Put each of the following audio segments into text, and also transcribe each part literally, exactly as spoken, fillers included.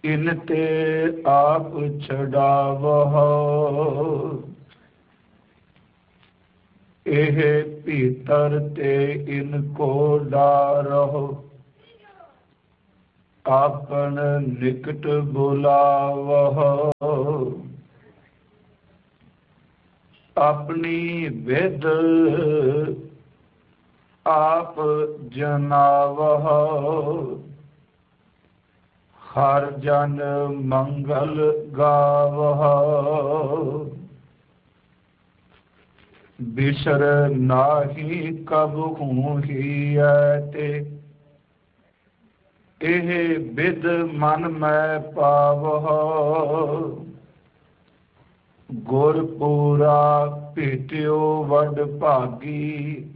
इन ते आप छड़ावह, एह भीतर ते इनको डारहो। आपन निकट बुलावह, अपनी विद आप जनावह। हर जन मंगल गावह, बिसर नाही कबहू ही ते। एह बिद मन मैं पावह, गुरपुरा भेटियो वड भागी।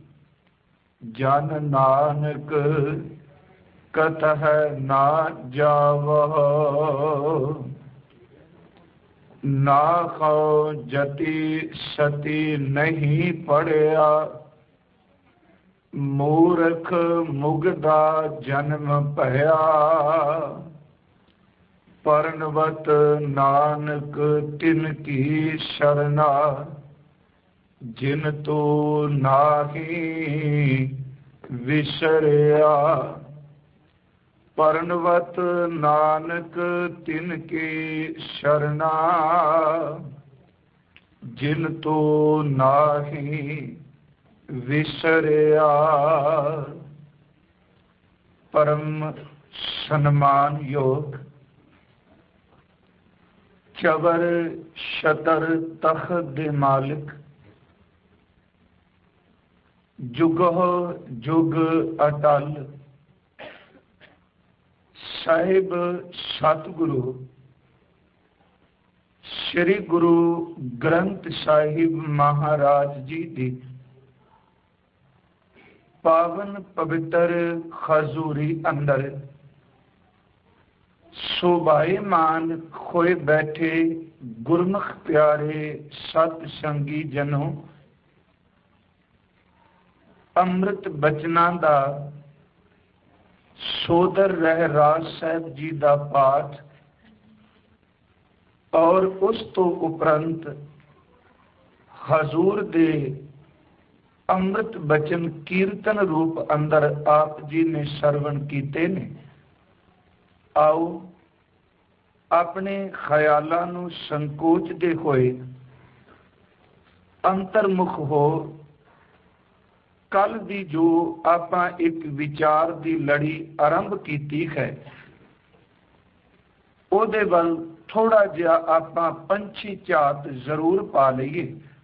जन नानक कतह ना जावह, ना खो जति सती नहीं पड़या। मूर्ख मुगदा जन्म भया, परनवत नानक तिनकी शरणा। जिन तो नाही विसरिया, परनवत नानक तिनकी शरणा। जिन तो नाही विसरिया। परम सन्मान योग चवर शतर तख दे मालिक, जुगो जुग अटल। साहिब सतगुरु श्री गुरु ग्रंथ साहिब महाराज जी दी पावन पवित्र खजूरी अंदर शोभायमान खोए बैठे गुरमुख प्यारे सतसंगी जनों, अमृत बचना दा सोदर रहराज साहब जी दा पाठ और उस तो उपरंत हजूर दे अमृत बचन कीर्तन रूप अंदर आप जी ने श्रवण कीते ने। आओ अपने ख्यालां नूं संकोचदे होए अंतर्मुख हो कल दी जो आपां एक विचार दी लड़ी आरंभ कीती है, ओदे वल थोड़ा जिहा आपां पंछी झात जरूर पा लईए।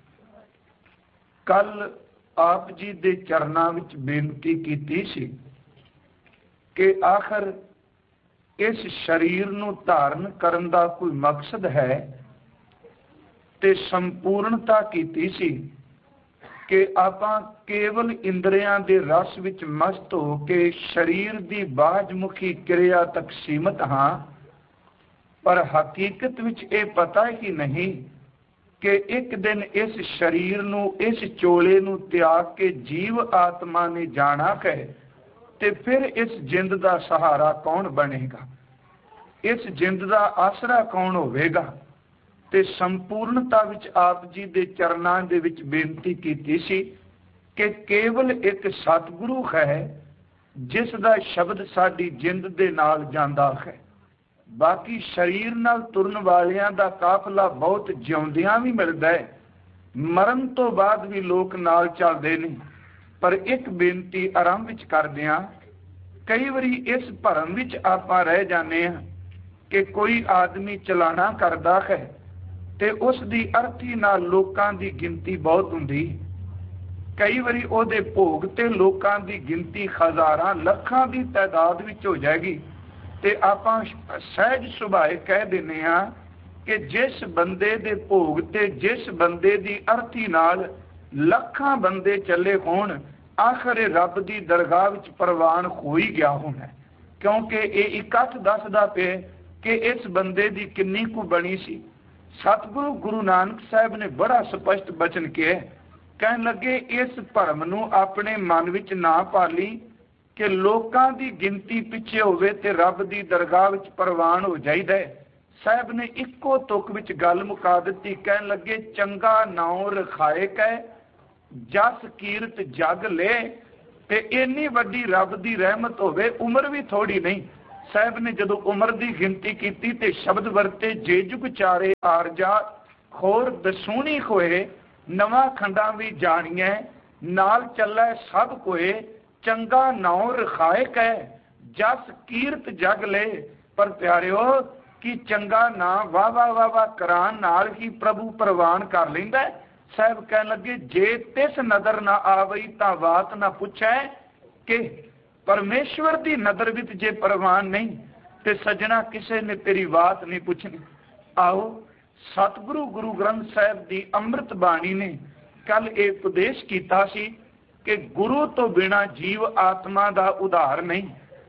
कल आप जी दे चरनां विच बेनती कीती सी कि आखिर इस शरीर नूं धारण करन दा कोई मकसद है, ते संपूर्णता कीती सी कि आपां केवल इंद्रियां दे रस विच मस्त हो के शरीर दी बाजमुखी क्रिया तक सीमित हाँ, पर हकीकत विच ये पता ही नहीं कि एक दिन इस शरीर नूं इस चोले नूं त्याग के जीव आत्मा ने जाना है, ते फिर इस जिंद दा सहारा कौन बनेगा, इस जिंद दा आसरा कौन होवेगा। ते संपूर्णता विच आप जी दे चरनां दे विच बेनती कीती सी कि केवल एक सतगुरु है जिस दा शब्द साडी जिंद दे नाल जांदा है। बाकी शरीर नाल तुरन वालियां दा काफला बहुत जिउंदियां भी मिलदा है, मरण तो बाद भी लोक नाल चलदे ने। पर एक बेनती आरंभ विच करदिआं, कई वारी इस भरम विच आपां रह जाने हां कि कोई आदमी चलाना करदा है ते उस दी अर्थी नाल लोकां दी गिनती बहुत हुंदी। कई वारी ओहदे भोग ते लोकां दी गिनती हज़ारां लखां दी तादाद विच हो जाएगी, ते आपां सहज सुभाए कह दिंदे हां कि जिस बंदे दे भोग ते जिस बंदे दी अर्थी नाल लखां बंदे चले होण, आखिर रब दी दरगाह विच प्रवान हो ही गया होना, क्योंकि ये इकट्ठ दसदा पे कि इस बंदे दी किन्नी कु बनी सी। सतगुरु गुरु नानक साहब ने बड़ा स्पष्ट बचन किया, कहन लगे इस भरम नूं अपने मन विच ना पाली, कि लोकां दी गिनती पिछे होवे ते रब दी दरगाह विच प्रवान हो जाइदा है। साहब ने इक्को तुक विच गल मुका दित्ती, कहन लगे चंगा नाउं रखाए कै जस कीरत जग ले। ते इन्नी वड्डी रब दी रहमत होवे, उम्र भी थोड़ी नहीं। साहब ने जदों उम्र दी गिनती कीती ते शब्द वरते जे जुग चारे आरजा खोर दसूनी खोए नवां खंडा भी जानिए नाल चलै सब कोए चंगा नाउं रखाए कै जस कीरत जग ले। पर प्यारिओ कि चंगा ना वाह वाह वाह वाह करान नाल ही प्रभु प्रवान कर लैंदा। साहब कहन लगे जे तिस नदर ना आवई तां बात ना पुछै कि परमेश्वर दी नदर विच जे प्रवान नहीं ते सजना किसे ने तेरी बात नहीं पुछनी। आओ सतगुरु गुरु ग्रंथ साहब दी अमृत बाणी ने कल ये उपदेश कीता सी कि गुरु तो बिना जीव आत्मा दा उधार नहीं।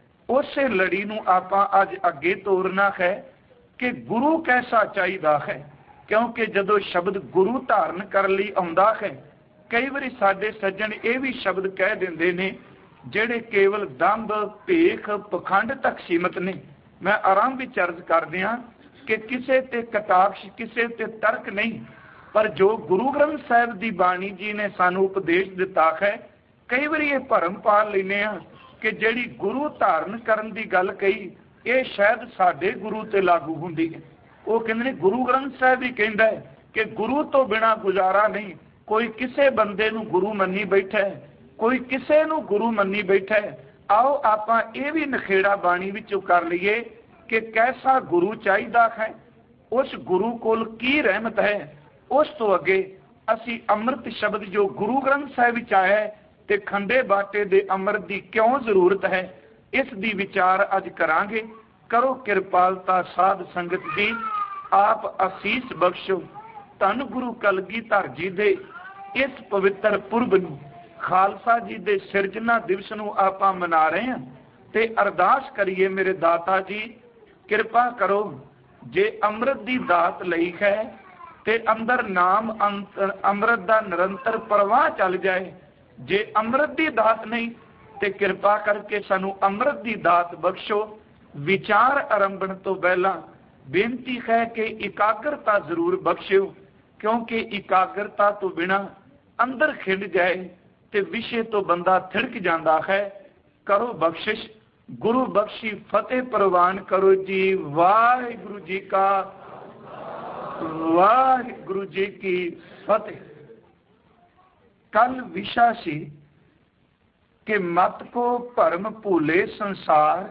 उसे लड़ी नूं आपां अज अगे तोरना है कि गुरु कैसा चाहिदा है, क्योंकि जदों शब्द गुरु धारण कर लई आउंदा है कई बारी साडे सज्जन ये भी शब्द कह दिंदे ने ਜਿਹੜੇ केवल दंभ भेख पखंड तक सीमित ने। मैं आराम विच अर्ज कर दियां कि किसे ते कटाक्ष किसे ते तर्क नहीं, पर जो गुरु ग्रंथ साहिब दी बाणी जी ने सानू उपदेश दिता है कई बार ये भरम पा लेने कि जिहड़ी गुरु धारण करन दी गल कही ये शायद साडे गुरु ते लागू हुंदी है। वो कहंदे ने गुरु ग्रंथ साहिब ही कहंदा है कि गुरु तो बिना गुजारा नहीं। कोई किसे बंदे नू गुरु मन्नी बैठा है, कोई किसे नू गुरु मन्नी बैठा है। आओ आपां ये भी नखेड़ा बाणी विचों कर लईए कि कैसा गुरु चाहिदा है, उस गुरु कोल की रहमत है। उस तो अगे असी अमृत शब्द जो गुरु ग्रंथ साहिब विच आया है ते खंडे बाटे दे अमृत दी क्यों जरूरत है, इस दी विचार अज करांगे। करो किरपालता साध संगत दी, आप असीस बख्शो। धन गुरु कलगीधर जी दे इस पवित्र पुरब नूं खालसा जी दे सिरजना दिवस नूं आपां मना रहे हैं ते अरदास करिए मेरे दाता जी किरपा करो जे अमृत दी दात लई है ते अंदर नाम अमृत दा निरंतर प्रवाह चल जाए। जे अमृत दी दात नहीं ते किरपा करके सानू अमृत दी दात बख्शो। विचार आरंभण तो पहला बेनती है कि एकाग्रता जरूर बख्शियो, क्योंकि एकाग्रता तो बिना अंदर खिंड जाए ते विषय तो बंदा थिड़क जाता है। करो बख्शिश, गुरु बख्शी फतेह प्रवान करो जी। वाहिगुरु जी का वाहिगुरु जी की फतेह। कल विषय सी कि मत को भरम भूले संसार,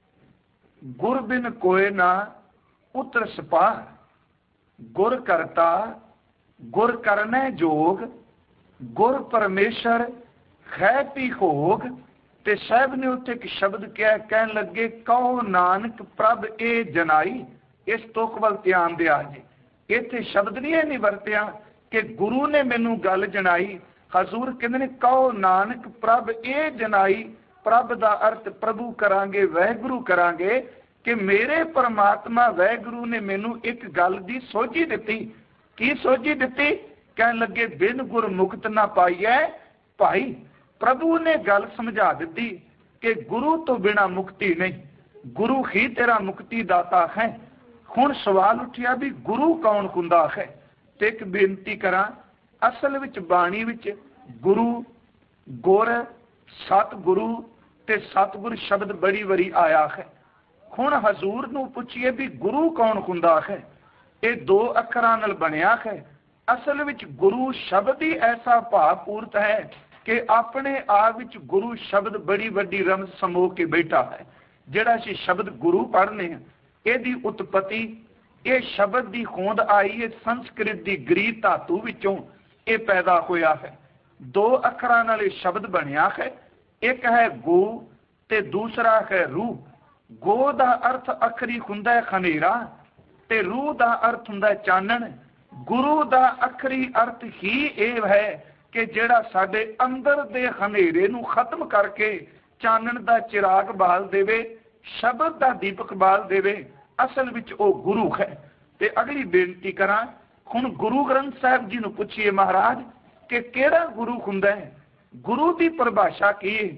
गुर बिन कोय ना उतर सपार। गुर करता गुर करने जोग, गुर परमेश्वर खै पी होग। ते साहब ने उत्थे एक शब्द क्या कहन लगे, कहो नानक प्रभ ए जनाई। इस तुक वल ध्यान दिया जी। इत्थे शब्द नहीं नहीं वरतिया कि गुरु ने मैनू गल जनाई। हजूर कहंदे ने कहो नानक प्रभ ए जनाई। प्रभ दा अर्थ प्रभु करांगे, वैगुरु करांगे कि मेरे परमात्मा वैगुरु ने मैनू एक गल दी सोझी दिती। की सोझी दिती? कहन लगे बिन गुर मुक्त ना पाइए भाई। प्रभु ने गल समझा दी कि गुरु तो बिना मुक्ति नहीं, गुरु ही तेरा मुक्ति दाता है। हुण सवाल उठिया भी गुरु कौन हुंदा है। ते एक बेनती करा, असल विच बाणी विच गुरु गुर सतगुरु ते सतगुर शब्द बड़ी बड़ी आया है। हुण हजूर नूं पुछिए भी गुरु कौन हुंदा है। ये दो अखरां नाल बनिया है। असल विच गुरु शब्द ही ऐसा भावपूर्त है कि अपने आप विच गुरु शब्द बड़ी वड्डी रमज समो के बैठा है। जिहड़ा असीं शब्द गुरु पढ़ने इहदी उत्पत्ति ये शब्द की होंद आई है संस्कृत की गरी धातु विचों ये पैदा होया है। दो अखरां नाल शब्द बनिया है। एक है गो ते दूसरा है रूह। गो दा अर्थ अखरी हुंदा है खनेरा ते रूह दा अर्थ हुंदा है चानण। गुरु दा अखरी अर्थ ही यह है कि जिहड़ा साडे अंदर दे हनेरे नूं खत्म करके चानण दा चिराग बाल देवे, शब्द दा दीपक बाल देवे, असल विच ओ गुरु है। ते अगली बेनती करा, हुण गुरु ग्रंथ साहिब जी नूं पुछिए महाराज कि किहड़ा गुरु हुंदा है। गुरु की परिभाषा की है?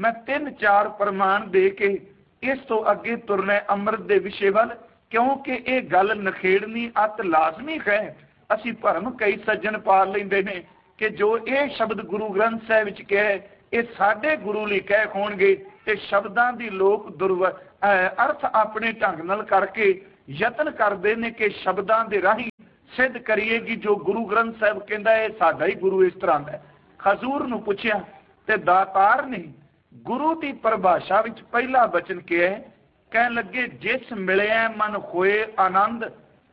मैं तीन चार प्रमाण दे के इस तो अगे तुरना अमृत के विषय वाल, क्योंकि ये गल नखेड़नी अत लाजमी है। असी भरम कई सज्जन पाल लेंदे ने कि जो ये शब्द गुरु ग्रंथ साहिब विच कहे ये साडे गुरु लई कह होणगे, ते शब्दां दी लोक दुर्व अर्थ अपने ढंग नाल करके यतन करते हैं कि शब्दां दे राही सिद्ध करिएगी जो गुरु ग्रंथ साहिब कहता है साडा ही गुरु इस तरह का। खजूर नूं पुछया ते दातार ने गुरु की परिभाषा विच पहला बचन किया है, कह लगे जिस मिलिया मन होए आनंद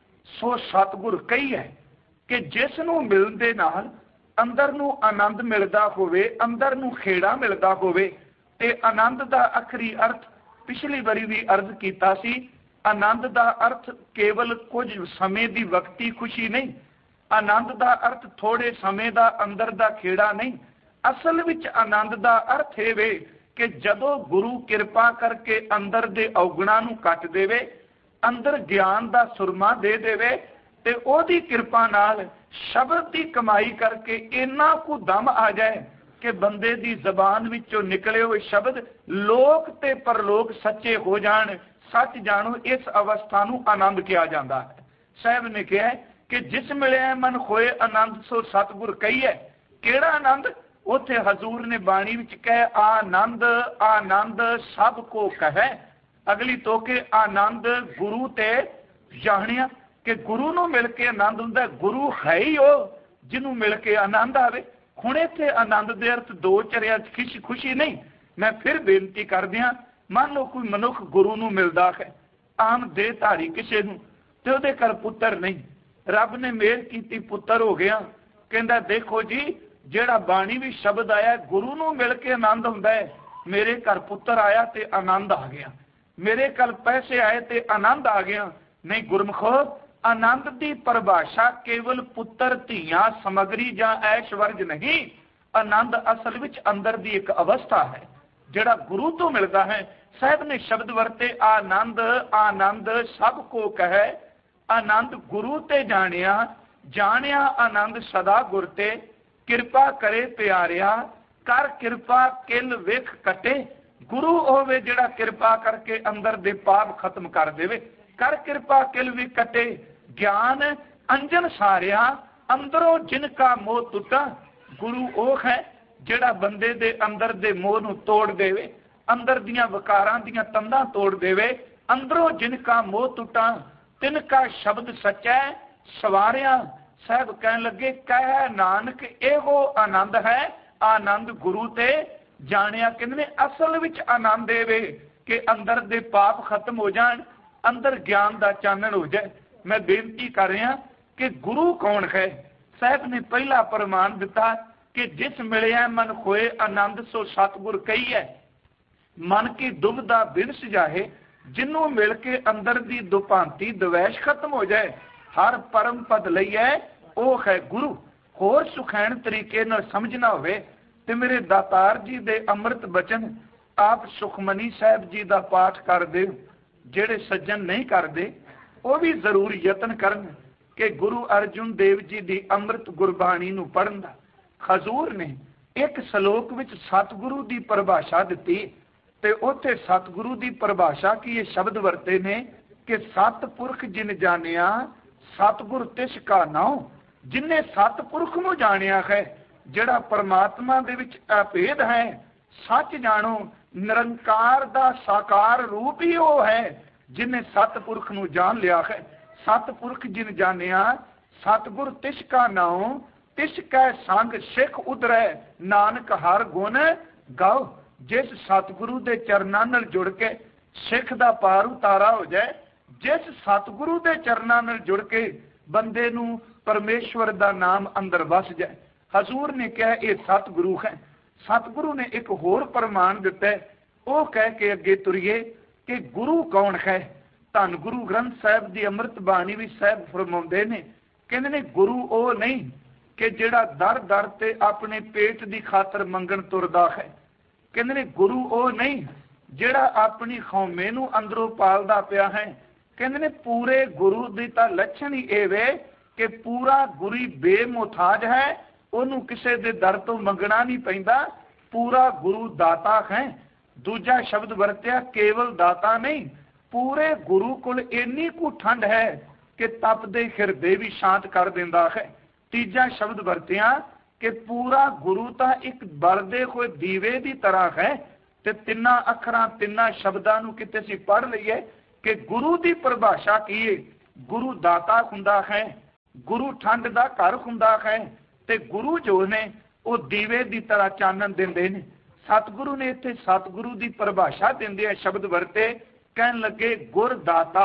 सो सतगुर कही है कि जिस नूं मिलदे नाल अंदर नूं आनंद मिलदा होवे, अंदर नूं खेड़ा मिलदा होवे। ते आनंद दा आखिरी अर्थ पिछली बारी भी अर्ज कीता सी, आनंद दा अर्थ केवल कुछ समय दी वक्ती खुशी नहीं, आनंद दा अर्थ थोड़े समय दा अंदर दा खेड़ा नहीं। असल विच आनंद दा अर्थ है वे कि जदों गुरु किरपा करके अंदर दे औगुणां नूं कट देवे, अंदर ज्ञान दा सुरमा दे देवे, ते ओदी किरपा नाल शब्द की कमाई करके इन्ना कु दम आ जाए कि बंदे दी जबान विचों निकले हुए शब्द लोक ते परलोक सच्चे हो जाण। सच जानो इस अवस्था नूं आनंद किया जाता है। साहब ने कहा कि जिस मिले मन होए आनंद सो सतगुर कही है। केड़ा आनंद? उथे हजूर ने बाणी विच कहे आनंद आनंद सब को कहे। अगली तो के आनंद गुरु ते जानिया कि गुरु नूं मिल के आनंद हुंदा। गुरु है ही वो जिन्हों मिल के आनंद आवे। हुण इत्थे आनंद दे अर्थ दो चरिया खुशी खुशी नहीं। मैं फिर बेनती कर दियां, मान लो कोई मनुख गुरु नूं मिलदा है, आम देह धारी किसी नूं, ते उहदे घर पुत्तर नहीं, रब ने मेहर कीती पुत्तर हो गया। कहंदा देखो जी जेड़ा बाणी भी शब्द आया गुरु नूं मिल के आनंद हुंदा है। मेरे घर पुत्तर आया ते आनंद आ गया, मेरे घर पैसे आए ते आनंद आ गया। नहीं गुरमुखो, आनंद की परिभाषा केवल पुत्र धीआं समगरी जां ऐशवर्ज नहीं। आनंद असल विच अंदर की एक अवस्था है जिहड़ा गुरु तो मिलता है। साहब ने शब्द वरते आनंद आनंद सब को कहे। आनंद गुरु ते जानिया, जानिया आनंद सदा गुर ते। किरपा करे प्यारिया, कर किरपा किल वेख कटे। गुरु होवे जिहड़ा किरपा करके अंदर दे पाप खत्म कर देवे। कर किरपा किल भी कटे। ज्ञान अंजन सारिया, अंदरों जिनका मोह टुटा। गुरु ओ है जिहड़ा बंदे दे अंदर दे मोह नूं तोड़ देवे, अंदर दियां विकारां दियां तंदां तोड़ देवे। अंदरों जिनका मोह टुटा, तिनका शब्द सच्चा है सवारिया। साहब कहन लगे कह नानक एहो आनंद है। आनंद गुरु ते जानिया। कहंदे असल विच आनंद एवे कि अंदर दे पाप खत्म हो जाण, अंदर ज्ञान दा चानण हो जाए। मैं बेनती कर रहा कि गुरु कौन है। साहब ने पहला प्रमाण दिता कि जिस मिलिया मन होए आनंद सो सतगुर कही है। मन की दुविधा बिनस जाए, जिन्हों मिल के अंदर की दुभांति द्वैश खत्म हो जाए, हर परम पद लईए वो है गुरु। होर सुखैन तरीके नाल समझना होवे ते मेरे दातार जी दे अमृत बचन आप सुखमनी साहब जी का पाठ कर दे। जेड़े सज्जन नहीं करते वो भी जरूर यतन करन कि गुरु अर्जुन देव जी की अमृत गुरबाणी नूं पढ़न दा। खजूर ने एक सलोक विच सतगुरु की परिभाषा दी ते उत्थे सतगुरु की परिभाषा की ये शब्द वरते ने कि सतपुरख जिन जानिया सतगुर तिस का नाम। जिन्हें सतपुरख नूं जानिया है, जिहड़ा परमात्मा दे विच अभेद है, सच जानो निरंकार दा साकार रूप ही वो है जिन्हें सतपुरख नूं जान लिया है। सतपुरख जिन जानिया सतगुर तिस का नाम। तिस कै संग सिख उधरै, नानक हर गुण गाओ। जिस सतगुरु दे चरनां नाल जुड़ के सिख दा पार उतारा हो जाए, जिस सतगुरु दे चरनां नाल जुड़ के बंदे नूं परमेश्वर दा नाम अंदर वस जाए। हजूर ने कहा यह सतगुरु है। सतगुरु ने एक होर प्रमाण दिता है, वो कह के अगे तुरीए कि गुरु कौन है। धन गुरु ग्रंथ साहब की अमृत बाणी भी साहब फरमाउंदे ने, कहंदे ने गुरु वो नहीं कि जिहड़ा दर दर ते अपने पेट की खातर मंगण तुरदा है। कहंदे ने गुरु वो नहीं जिहड़ा अपनी खौमे नूं अंदरों पालदा पिया है। कहंदे ने पूरे गुरु दी तां लक्षण ही ये वे कि पूरा गुरी बेमुहताज है, उन्होंने किसी के दर तो मंगना नहीं पैंदा। पूरा गुरु दाता है। दूजा शब्द वरत्या केवल दाता नहीं, पूरे गुरु कोल इन्नी कु ठंड है कि तपदे हिरदे भी शांत कर देंदा है। तीजा शब्द वरत्या कि पूरा गुरु तो एक बलदे हुए दीवे की तरह है। ते तिन्ना अखरां तिन्ना शब्दां नूं किते असीं पढ़ लईए कि गुरु की परिभाषा की है। गुरु दाता हुंदा है, गुरु ठंड दा घर हुंदा है, ते गुरु जो ने वो दीवे की तरह चानन देंदे ने। सतगुरु ने इत्थे सतगुरु की परिभाषा देंदे शब्द वरते, कहन लगे गुर दाता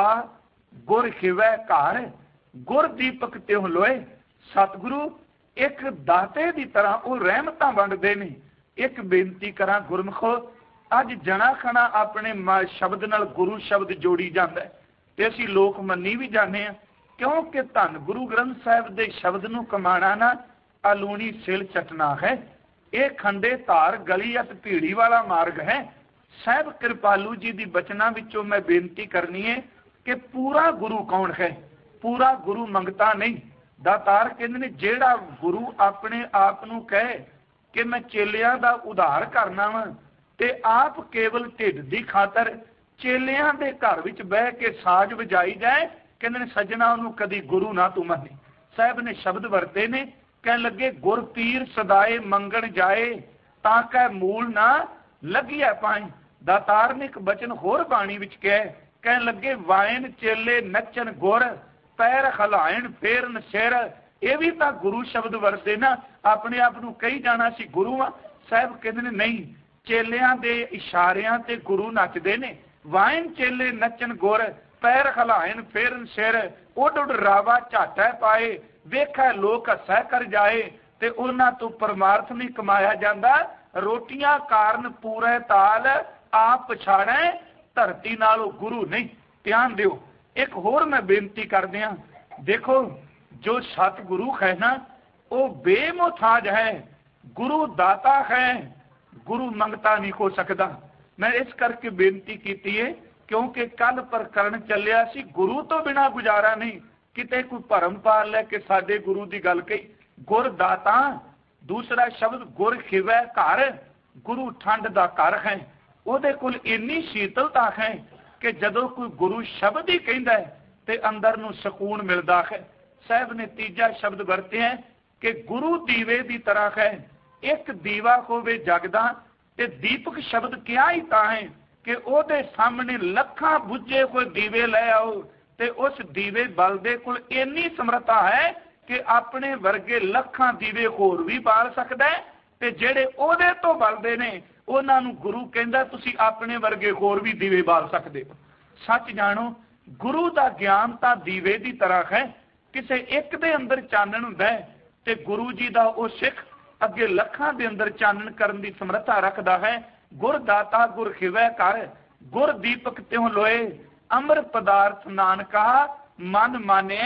गुर खिवै घर, गुर दीपक त्यों लोए। सतगुरु एक दाते की तरह वो रहमतां वंडदे ने। एक बेनती करा गुरमुखो, अज जना खना अपने शब्द नाल गुरु शब्द जोड़ी जाता है ते असीं लोक मन्नी भी जाने हैं, क्योंकि धन गुरु ग्रंथ साहिब दे शब्द नूं कमाना ना अलूणी सिल चटना है। ये खंडे धार गली अत भीड़ी वाला मार्ग है। साहब कृपालू जी की बचना विचों मैं बेनती करनी है कि पूरा गुरु कौन है? पूरा गुरु मंगता नहीं। दातार कहते ने जेड़ा गुरु अपने आप नूं कहे कि मैं चेलियां दा उधार करना वा ते आप केवल ढिड दी खातर चेलियां दे घर विच बह के साज वजाई जाए, कहते ने सजना उन्होंने कदी गुरु ना तू मनी। साहब ने शब्द वरते ने, कह लगे गुर पीर सदाए मंगण जाए ताकि मूल ना लगिया पाए। दातार ने एक बचन होर बाणी विच कह कह लगे वायन चेले नचन गुर पैर खलायन फेरन सिर। ये भी तो गुरु शब्द वरते ना, अपने आप को कही जाना सी गुरु आ। साहब कहते ने नहीं, चेलियां दे इशारियां ते गुरु नचदे ने। वायन चेले नचन गुर पैर खलायन फेरन सिर, उड उड रावा झाटा पाए वेखा लोक हस्सा कर जाए। ते उन्हां तो परमार्थ नहीं कमाया जाता, रोटियां कारण पूरे ताल आप पछाड़े धरती नालों गुरु नहीं। ध्यान दिओ, एक होर मैं बेनती कर दिया, देखो जो सतगुरु है ना वो बेमुथाज है, गुरु दाता है, गुरु मंगता नहीं हो सकता। मैं इस करके बेनती की है क्योंकि कल प्रकरण चलिया सी गुरु तो बिना गुजारा नहीं। किते कोई भरम पाल लैके साडे गुरु की गल कही। गुर दाता, दूसरा शब्द गुर खिवै घर, गुरु ठंड दा घर है। उहदे कोल इन्नी शीतलता है कि जदों कोई गुरु शब्द ही कहंदा है ते अंदर नूं सकून मिलता है। साहब ने तीजा शब्द वरते हैं कि गुरु दीवे की तरह है। एक दीवा होवे जगदा ते दीपक शब्द क्या ही तां है कि ओहदे सामने लखां बुझे हुए दीवे लै आओ ते उस दीवे बलदे कोल इन्नी समर्था है कि अपने वर्गे लखां दीवे होर भी बाल सकदा है ते जेड़े ओहदे तो बलदे ने उन्हां नूं गुरु कहंदा तुसीं अपने वर्गे होर भी दीवे बाल सकदे हो। सच जानो गुरु दा ज्ञान तां दीवे की तरह है। किसी एक दे अंदर चानण हुंदा है ते गुरु जी दा वो सिख अगे लखां दे अंदर चानण करन दी समर्था रखदा है। गुर दाता गुर खिवै घर, गुर दीपक त्यों लोए, अमर पदार्थ नानका मन माने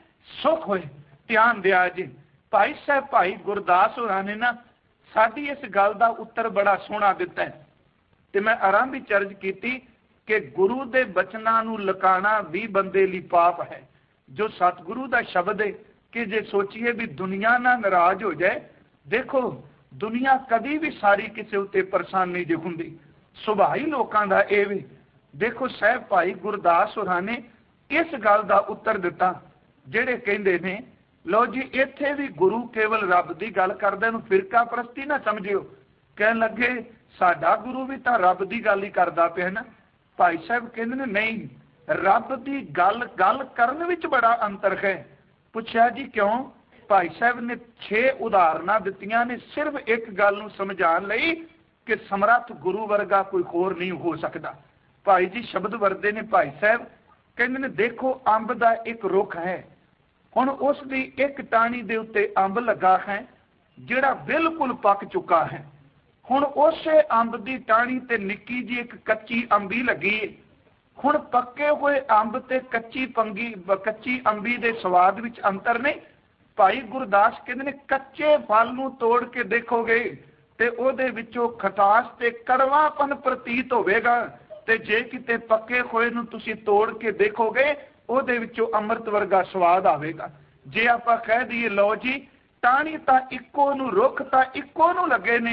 सुख होए। ध्यान दिया जी, भाई साहब भाई गुरदास होरां ने ना साडी इस गल का उत्तर बड़ा सोहना दिता है। ते मैं आरंभ विच अर्ज कीती कि गुरु दे बचनां नूं लकाना भी बंदे लई पाप है। जो सतगुरु दा शब्द है कि जे सोचिए भी दुनिया ना नाराज हो जाए, देखो दुनिया कभी भी सारी किसी उत्ते परेशान नहीं जे हुंदी, सुभाई लोकां दा इह वे। देखो साहब भाई गुरदास होरां ने इस गल का उत्तर दिता जेड़े कहंदे ने लो जी इत्थे भी गुरु केवल रब की गल करदे नूं फिरका परस्ती ना समझियो। कहन लगे साडा गुरु भी तां रब की गल ही करदा पिया ना। भाई साहब कहंदे ने नहीं, रब की गल गल करन विच बड़ा अंतर है। पुछया जी क्यों? भाई साहब ने छे उदाहरणा दित्तियां ने सिर्फ एक गल नूं समझाउण लई कि समर्थ गुरु वर्गा कोई होर नहीं हो सकता। भाई जी शब्द वरदे ने, भाई साहब कहंदे ने देखो अंब दा एक रुख है, हुण उस दी एक टाणी दे उत्ते अंब लगा है जिहड़ा बिल्कुल पक चुका है। हुण उसे अंब दी टाणी ते निक्की जी एक कच्ची अंबी लगी है। हुण पक्के हुए अंब ते कच्ची पंगी कच्ची अंबी दे स्वाद विच अंतर नहीं। भाई गुरदास कहंदे ने कच्चे फल नूं तोड़ के देखोगे ते ओहदे विचों खटास ते कड़वापन प्रतीत होवेगा, ते जे किते पक्के होए नूं तुसीं तोड़ के देखोगे ओहदे विचों अमृत वर्गा स्वाद आवेगा। जे आपां कह दईए लो जी टाणी तां इक्को नूं रुख तां इक्को नूं लगे ने,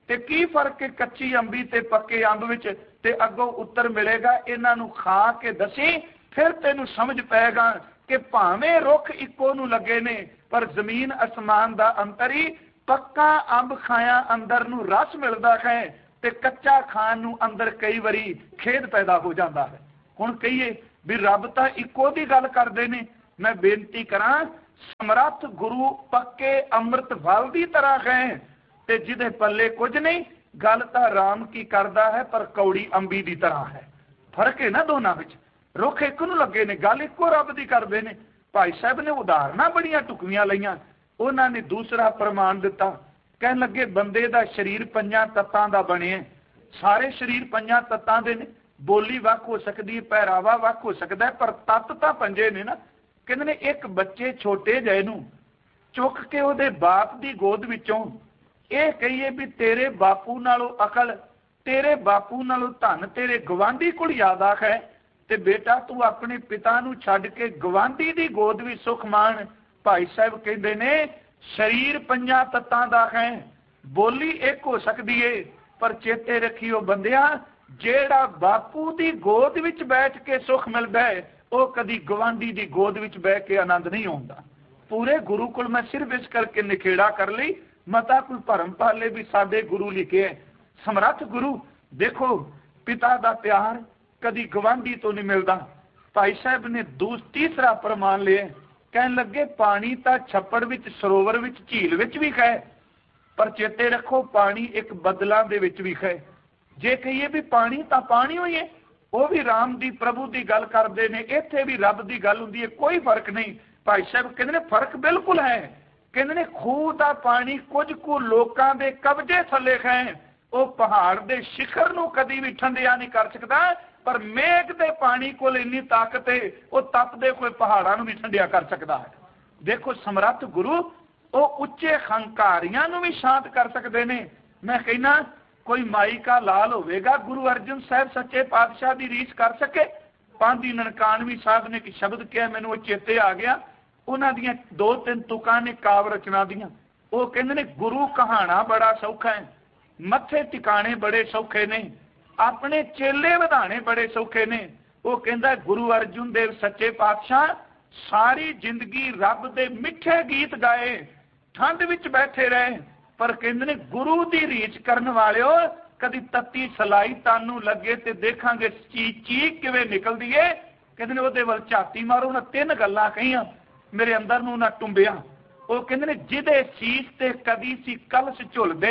ਤੇ ਕੀ ਫਰਕ ਹੈ ਕੱਚੀ ਅੰਬੀ ਤੇ ਪੱਕੇ ਅੰਬ ਵਿੱਚ, ਤੇ ਅੱਗੋਂ ਉੱਤਰ ਮਿਲੇਗਾ। ਇਹਨਾਂ ਨੂੰ ਖਾ ਕੇ ਦਸੀ, ਫਿਰ ਤੈਨੂੰ ਸਮਝ ਪਏਗਾ ਕਿ ਭਾਵੇਂ ਰੁੱਖ ਇੱਕੋ ਨੂੰ ਲੱਗੇ ਨੇ, ਪਰ ਜ਼ਮੀਨ ਅਸਮਾਨ ਦਾ ਅੰਤਰ ਹੀ। ਪੱਕਾ ਅੰਬ ਖਾਇਆ ਅੰਦਰ ਨੂੰ ਰਸ ਮਿਲਦਾ ਹੈ, ਤੇ ਕੱਚਾ ਖਾਣ ਨੂੰ ਅੰਦਰ ਕਈ ਵਾਰੀ ਖੇਦ ਪੈਦਾ ਹੋ ਜਾਂਦਾ ਹੈ। ਹੁਣ ਕਹੀਏ ਵੀ ਰੱਬ ਤਾਂ ਇੱਕੋ ਦੀ ਗੱਲ ਕਰਦੇ ਨੇ। ਮੈਂ ਬੇਨਤੀ ਕਰਾਂ, ਸਮਰੱਥ ਗੁਰੂ ਪੱਕੇ ਅੰਮ੍ਰਿਤ ਫਲ ਦੀ ਤਰ੍ਹਾਂ ਹੈ, ਤੇ ਜਿਹਦੇ ਪੱਲੇ ਕੁਝ ਨਹੀਂ। ਗੱਲ ਤਾਂ ਰਾਮ ਕੀ ਕਰਦਾ ਹੈ, ਪਰ ਕੌੜੀ ਅੰਬੀ ਦੀ ਤਰ੍ਹਾਂ ਹੈ। ਫਰਕ ਹੈ ਨਾ ਦੋਨਾਂ ਵਿੱਚ। ਰੁੱਖ ਇੱਕ ਨੂੰ ਲੱਗੇ ਨੇ, ਗੱਲ ਇੱਕੋ ਰੱਬ ਦੀ ਕਰਦੇ ਨੇ। ਭਾਈ ਸਾਹਿਬ ਨੇ ਉਦਾਹਰਨਾਂ ਬੜੀਆਂ ਢੁਕਵੀਆਂ ਲਈਆਂ। ਉਹਨਾਂ ਨੇ ਦੂਸਰਾ ਪ੍ਰਮਾਣ ਦਿੱਤਾ। ਕਹਿਣ ਲੱਗੇ ਬੰਦੇ ਦਾ ਸਰੀਰ ਪੰਜਾਂ ਤੱਤਾਂ ਦਾ ਬਣਿਆ। ਸਾਰੇ ਸਰੀਰ ਪੰਜਾਂ ਤੱਤਾਂ ਦੇ ਨੇ। ਬੋਲੀ ਵੱਖ ਹੋ ਸਕਦੀ ਹੈ, ਪਹਿਰਾਵਾ ਵੱਖ ਹੋ ਸਕਦਾ ਹੈ, ਪਰ ਤੱਤ ਤਾਂ ਪੰਜੇ ਨੇ ਨਾ। ਕਹਿੰਦੇ ਨੇ ਇੱਕ ਬੱਚੇ ਛੋਟੇ ਜਿਹੇ ਨੂੰ ਚੁੱਕ ਕੇ ਉਹਦੇ ਬਾਪ ਦੀ ਗੋਦ ਵਿੱਚੋਂ ਇਹ ਕਹੀਏ ਵੀ ਤੇਰੇ ਬਾਪੂ ਨਾਲੋਂ ਅਕਲ, ਤੇਰੇ ਬਾਪੂ ਨਾਲੋਂ ਧਨ ਤੇਰੇ ਗਵਾਂਢੀ ਕੋਲ ਜ਼ਿਆਦਾ ਹੈ, ਤੇ ਬੇਟਾ ਤੂੰ ਆਪਣੇ ਪਿਤਾ ਨੂੰ ਛੱਡ ਕੇ ਗਵਾਂਢੀ ਦੀ ਗੋਦ ਵਿੱਚ ਸੁਖ ਮਾਣ। ਭਾਈ ਸਾਹਿਬ ਕਹਿੰਦੇ ਨੇ ਸਰੀਰ ਪੰਜਾਂ ਤੱਤਾਂ ਦਾ ਹੈ, ਬੋਲੀ ਇੱਕ ਹੋ ਸਕਦੀ ਏ, ਪਰ ਚੇਤੇ ਰੱਖਿਓ ਬੰਦਿਆ, ਜਿਹੜਾ ਬਾਪੂ ਦੀ ਗੋਦ ਵਿੱਚ ਬੈਠ ਕੇ ਸੁਖ ਮਿਲਦਾ ਹੈ, ਉਹ ਕਦੀ ਗਵਾਂਢੀ ਦੀ ਗੋਦ ਵਿੱਚ ਬਹਿ ਕੇ ਆਨੰਦ ਨਹੀਂ ਆਉਂਦਾ। ਪੂਰੇ ਗੁਰੂ ਕੋਲ ਮੈਂ ਸਿਰਫ ਇਸ ਕਰਕੇ ਨਿਖੇੜਾ ਕਰ ਲਈ, ਮਤਾ ਕੋਈ ਭਰਮ ਪਾਲੇ ਵੀ ਸਾਡੇ ਗੁਰੂ ਲਿਖੇ ਸਮਰੱਥ ਗੁਰੂ। ਦੇਖੋ ਪਿਤਾ ਦਾ ਪਿਆਰ ਕਦੀ ਗਵਾਂਢੀ ਤੋਂ ਨਹੀਂ ਮਿਲਦਾ। ਭਾਈ ਸਾਹਿਬ ਨੇ ਦੂਸ ਤੀਸਰਾ ਪ੍ਰਮਾਣ ਲਿਆ। ਕਹਿਣ ਲੱਗੇ ਪਾਣੀ ਤਾਂ ਛੱਪੜ ਵਿੱਚ, ਸਰੋਵਰ ਵਿੱਚ, ਝੀਲ ਵਿੱਚ ਵੀ ਹੈ, ਪਰ ਚੇਤੇ ਰੱਖੋ ਪਾਣੀ ਇੱਕ ਬੱਦਲਾਂ ਦੇ ਵਿੱਚ ਵੀ ਹੈ। ਜੇ ਕਹੀਏ ਵੀ ਪਾਣੀ ਤਾਂ ਪਾਣੀ ਹੋਈ ਹੈ, ਉਹ ਵੀ ਰਾਮ ਦੀ ਪ੍ਰਭੂ ਦੀ ਗੱਲ ਕਰਦੇ ਨੇ, ਇੱਥੇ ਵੀ ਰੱਬ ਦੀ ਗੱਲ ਹੁੰਦੀ ਹੈ, ਕੋਈ ਫਰਕ ਨਹੀਂ। ਭਾਈ ਸਾਹਿਬ ਕਹਿੰਦੇ ਨੇ ਫਰਕ ਬਿਲਕੁਲ ਹੈ। ਕਹਿੰਦੇ ਨੇ ਖੂਹ ਦਾ ਪਾਣੀ ਕੁਝ ਕੁ ਲੋਕਾਂ ਦੇ ਕਬਜ਼ੇ ਥੱਲੇ ਹੈ, ਉਹ ਪਹਾੜ ਦੇ ਸਿਖਰ ਨੂੰ ਕਦੀ ਵੀ ਠੰਡਿਆ ਨਹੀਂ ਕਰ ਸਕਦਾ, ਪਰ ਮੇਘ ਦੇ ਪਾਣੀ ਕੋਲ ਇੰਨੀ ਤਾਕਤ ਹੈ, ਉਹ ਤਪਦੇ ਕੋਈ ਪਹਾੜਾਂ ਨੂੰ ਵੀ ਠੰਡਿਆ ਕਰ ਸਕਦਾ ਹੈ। ਦੇਖੋ ਸਮਰੱਥ ਗੁਰੂ ਉਹ ਉੱਚੇ ਹੰਕਾਰੀਆਂ ਨੂੰ ਵੀ ਸ਼ਾਂਤ ਕਰ ਸਕਦੇ ਨੇ। ਮੈਂ ਕਹਿੰਦਾ ਕੋਈ ਮਾਈ ਕਾ ਲਾਲ ਹੋਵੇਗਾ, ਗੁਰੂ ਅਰਜਨ ਸਾਹਿਬ ਸੱਚੇ ਪਾਤਸ਼ਾਹ ਦੀ ਰੀਸ ਕਰ ਸਕੇ। ਪਾਂਧੀ ਨਨਕਾਣਵੀ ਸਾਹਿਬ ਨੇ ਇੱਕ ਸ਼ਬਦ ਕਿਹਾ, ਮੈਨੂੰ ਉਹ ਚੇਤੇ ਆ ਗਿਆ। ਉਹਨਾਂ ਦੀਆਂ ਦੋ ਤਿੰਨ ਤੁਕਾਂ ਨੇ ਕਾਵ ਰਚਨਾ ਦੀਆਂ। ਉਹ ਕਹਿੰਦੇ ਨੇ ਗੁਰੂ ਕਹਾਣਾ ਬੜਾ ਸੌਖਾ ਹੈ, ਮੱਥੇ ਟਿਕਾਣੇ ਬੜੇ ਸੌਖੇ ਨੇ, ਆਪਣੇ ਚੇਲੇ ਵਧਾਣੇ ਬੜੇ ਸੌਖੇ ਨੇ। ਉਹ ਕਹਿੰਦਾ ਗੁਰੂ ਅਰਜਨ ਦੇਵ ਸੱਚੇ ਪਾਤਸ਼ਾਹ ਸਾਰੀ ਜ਼ਿੰਦਗੀ ਰੱਬ ਦੇ ਮਿੱਠੇ ਗੀਤ ਗਾਏ, ਠੰਡ ਵਿੱਚ ਬੈਠੇ ਰਹੇ, ਪਰ ਕਹਿੰਦੇ ਨੇ ਗੁਰੂ ਦੀ ਰੀਚ ਕਰਨ ਵਾਲਿਓ ਕਦੀ ਤੱਤੀ ਸਲਾਈ ਤਾਨੂੰ ਲੱਗੇ ਤੇ ਦੇਖਾਂਗੇ ਚੀਕ ਚੀਕ ਕਿਵੇਂ ਨਿਕਲਦੀ ਏ। ਕਹਿੰਦੇ ਨੇ ਉਹਦੇ ਵੱਲ ਝਾਤੀ ਮਾਰੋ। ਉਹਨਾਂ ਤਿੰਨ ਗੱਲਾਂ ਕਹੀਆਂ, ਮੇਰੇ ਅੰਦਰ ਨੂੰ ਨਾ ਟੁੰਬਿਆ। ਉਹ ਕਹਿੰਦੇ ਨੇ ਜਿਹਦੇ ਸੀਸ ਤੇ ਕਦੀ ਸੀ ਕਲਸ਼ ਝੁਲਦੇ,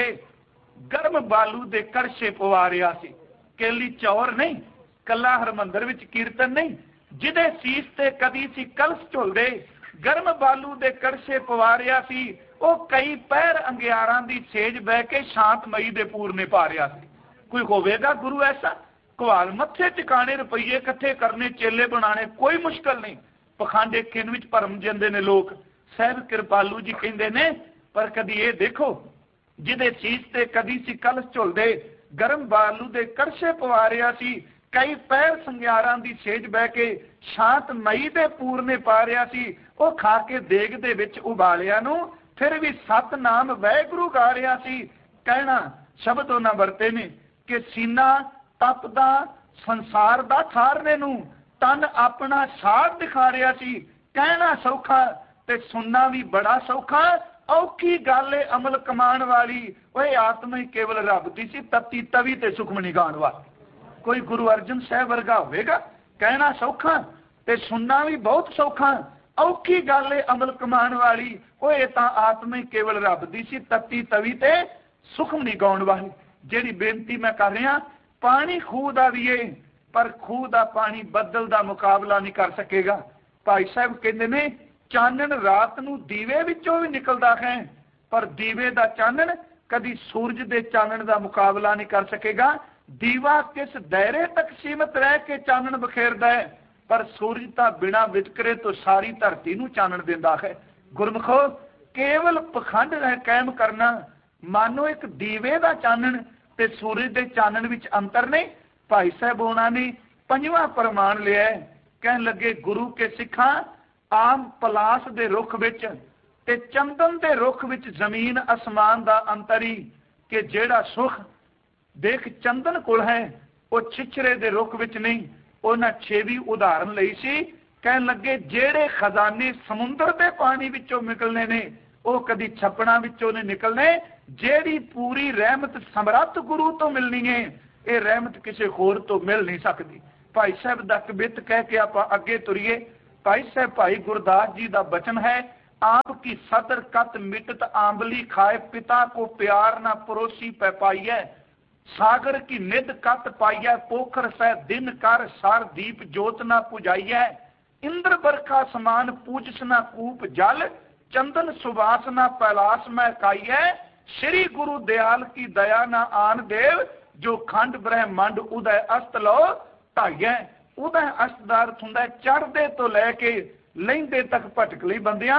ਗਰਮ ਬਾਲੂ ਦੇ ਕੜਛੇ ਪਵਾਰਿਆ ਸੀ। ਕੇਲੀ ਚੌਰ ਨਹੀਂ, ਕੱਲਾ ਹਰਮੰਦਰ ਵਿੱਚ ਕੀਰਤਨ ਨਹੀਂ, ਜਿਹਦੇ ਸੀਸ ਤੇ ਕਦੀ ਸੀ ਕਲਸ਼ ਝੁਲਦੇ, ਗਰਮ ਬਾਲੂ ਦੇ ਕੜਛੇ ਪਵਾਰਿਆ ਸੀ, ਉਹ ਕਈ ਪਹਿਰ ਅੰਗਿਆਰਾਂ ਦੀ ਸੇਜ ਬਹਿ ਕੇ ਸ਼ਾਂਤਮਈ ਦੇ ਪੂਰਨੇ ਪਾ ਰਿਹਾ ਸੀ। ਕੋਈ ਹੋਵੇਗਾ ਗੁਰੂ ਐਸਾ? ਘਵਾਲ ਮੱਥੇ ਟਿਕਾਣੇ ਰੁਪਈਏ ਇਕੱਠੇ ਕਰਨੇ, ਚੇਲੇ ਬਣਾਣੇ ਕੋਈ ਮੁਸ਼ਕਲ ਨਹੀਂ। ਪਖੰਡੇ ਕਿਨ ਵਿੱਚ ਭਰਮ ਜਾਂਦੇ ਨੇ ਲੋਕ। ਸਾਹਿਬ ਕਿਰਪਾਲੂ ਜੀ ਕਹਿੰਦੇ ਨੇ ਪਰ ਕਦੀ ਇਹ ਦੇਖੋ, ਜਿਹਦੇ ਸੀਸ ਤੇ ਕਦੀ ਸੀ ਕਲਸ਼ ਝੁਲਦੇ, ਗਰਮ ਬਾਲੂ ਦੇ ਕੜਛੇ ਪਵਾਰਿਆ ਸੀ, ਕਈ ਪਹਿਰ ਸੰਗਿਆਰਾਂ ਦੀ ਸੇਜ ਬਹਿ ਕੇ ਸ਼ਾਂਤਮਈ ਦੇ ਪੂਰਨੇ ਪਾ ਰਿਹਾ ਸੀ, ਉਹ ਖਾ ਕੇ ਦੇਗ ਦੇ ਵਿੱਚ ਉਬਾਲਿਆ ਨੂੰ ਫਿਰ ਵੀ ਸਤਨਾਮ ਵਾਹਿਗੁਰੂ ਗਾ ਰਿਹਾ ਸੀ। ਕਹਿਣਾ ਸ਼ਬਦ ਉਹਨਾਂ ਵਰਤੇ ਨੇ ਕਿ ਸੀਨਾ ਤਪਦਾ ਸੰਸਾਰ ਦਾ ਠਾਰਨੇ ਨੂੰ, ਤਨ ਆਪਣਾ ਸਾਥ ਦਿਖਾ ਰਿਹਾ ਸੀ। ਕਹਿਣਾ ਸੌਖਾ ਤੇ ਸੁਣਨਾ ਵੀ ਬੜਾ ਸੌਖਾ, ਔਖੀ ਗੱਲ ਏ ਅਮਲ ਕਮਾਉਣ ਵਾਲੀ। ਓਏ ਆਤਮਾ ਹੀ ਕੇਵਲ ਰੱਬ ਦੀ ਸੀ, ਤਤੀ ਤਵੀ ਤੇ ਸੁਖਮਨੀ ਗਾਣ ਵਾਲੀ। ਕੋਈ ਗੁਰੂ ਅਰਜਨ ਸਾਹਿਬ ਵਰਗਾ ਹੋਵੇਗਾ? ਕਹਿਣਾ ਸੌਖਾ ਤੇ ਸੁਣਨਾ ਵੀ ਬਹੁਤ ਸੌਖਾ, ਔਖੀ ਗੱਲ ਏ ਅਮਲ ਕਮਾਉਣ ਵਾਲੀ। ਓਏ ਤਾਂ ਆਤਮਾ ਹੀ ਕੇਵਲ ਰੱਬ ਦੀ ਸੀ, ਤਤੀ ਤਵੀ ਤੇ ਸੁਖਮਨੀ ਗਾਉਣ ਵਾਲੀ। ਜਿਹੜੀ ਬੇਨਤੀ ਮੈਂ ਕਰ ਰਿਹਾ, ਪਾਣੀ ਖੂਹ ਦਾ ਵੀ ਏ, ਪਰ ਖੂਹ ਦਾ ਪਾਣੀ ਬੱਦਲ ਦਾ ਮੁਕਾਬਲਾ ਨਹੀਂ ਕਰ ਸਕੇਗਾ। ਭਾਈ ਸਾਹਿਬ ਕਹਿੰਦੇ ਨੇ ਚਾਨਣ ਰਾਤ ਨੂੰ ਦੀਵੇ ਵਿੱਚੋਂ ਵੀ ਨਿਕਲਦਾ ਹੈ, ਪਰ ਦੀਵੇ ਦਾ ਚਾਨਣ ਕਦੀ ਸੂਰਜ ਦੇ ਚਾਨਣ ਦਾ ਮੁਕਾਬਲਾ ਨਹੀਂ ਕਰ ਸਕੇਗਾ। ਦੀਵਾ ਕਿਸ ਦਾਇਰੇ ਤੱਕ ਸੀਮਤ ਰਹਿ ਕੇ ਚਾਨਣ ਬਖੇਰਦਾ ਹੈ, ਪਰ ਸੂਰਜ ਤਾਂ ਬਿਨਾਂ ਵਿਤਕਰੇ ਤੋਂ ਸਾਰੀ ਧਰਤੀ ਨੂੰ ਚਾਨਣ ਦਿੰਦਾ ਹੈ। ਗੁਰਮੁਖੋ ਕੇਵਲ ਪਖੰਡ ਰਹਿ ਕਾਇਮ ਕਰਨਾ, ਮਾਨੋ ਇੱਕ ਦੀਵੇ ਦਾ ਚਾਨਣ ਤੇ ਸੂਰਜ ਦੇ ਚਾਨਣ ਵਿੱਚ ਅੰਤਰ ਨਹੀਂ। ਭਾਈ ਸਾਹਿਬ ਉਹਨਾਂ ਨੇ ਪੰਜਵਾਂ ਪ੍ਰਮਾਣ ਲਿਆ। ਕਹਿਣ ਲੱਗੇ ਗੁਰੂ ਕੇ ਸਿੱਖਾਂ ਆਮ ਪਲਾਸ ਦੇ ਰੁੱਖ ਵਿੱਚ ਤੇ ਚੰਦਨ ਦੇ ਰੁੱਖ ਵਿੱਚ ਜ਼ਮੀਨ ਅਸਮਾਨ ਦਾ ਅੰਤਰ ਹੀ। कि जेड़ा सुख देख चंदन कोल है वो छिछरे दे रुख विच नहीं। उन्हां छेवीं उदाहरण लई सी, कहन लगे जेड़े खजाने समुंदर दे पानी विचों निकलने ने वो कदी छपड़ा विचों नहीं निकलने। जेड़ी पूरी रहमत समरथ गुरु तो मिलनी है, ये रहमत किसी होर तो मिल नहीं सकती। भाई साहब दा कबित कह के आप अगे तुरीए। भाई साहब भाई गुरदास जी का बचन है, आपकी सदर कत मिटत आंबली खाए, पिता को प्यार ना परोसी पै पाई है। सागर की निध कत पाई है, पोखर सह दिन कर सार दीप जोत ना पुजाई है। इंद्र बरखा समान पूजस ना कूप जल, चंदन सुबास ना पैलास में काई है। श्री गुरु दयाल की दया ना आन देव, जो खंड ब्रह्मंड उदय अस्त लो ढाइया। उदय अस्त का अर्थ हुंदा चढ़दे तो लैके लहिंदे तक भटक लई बंदियां।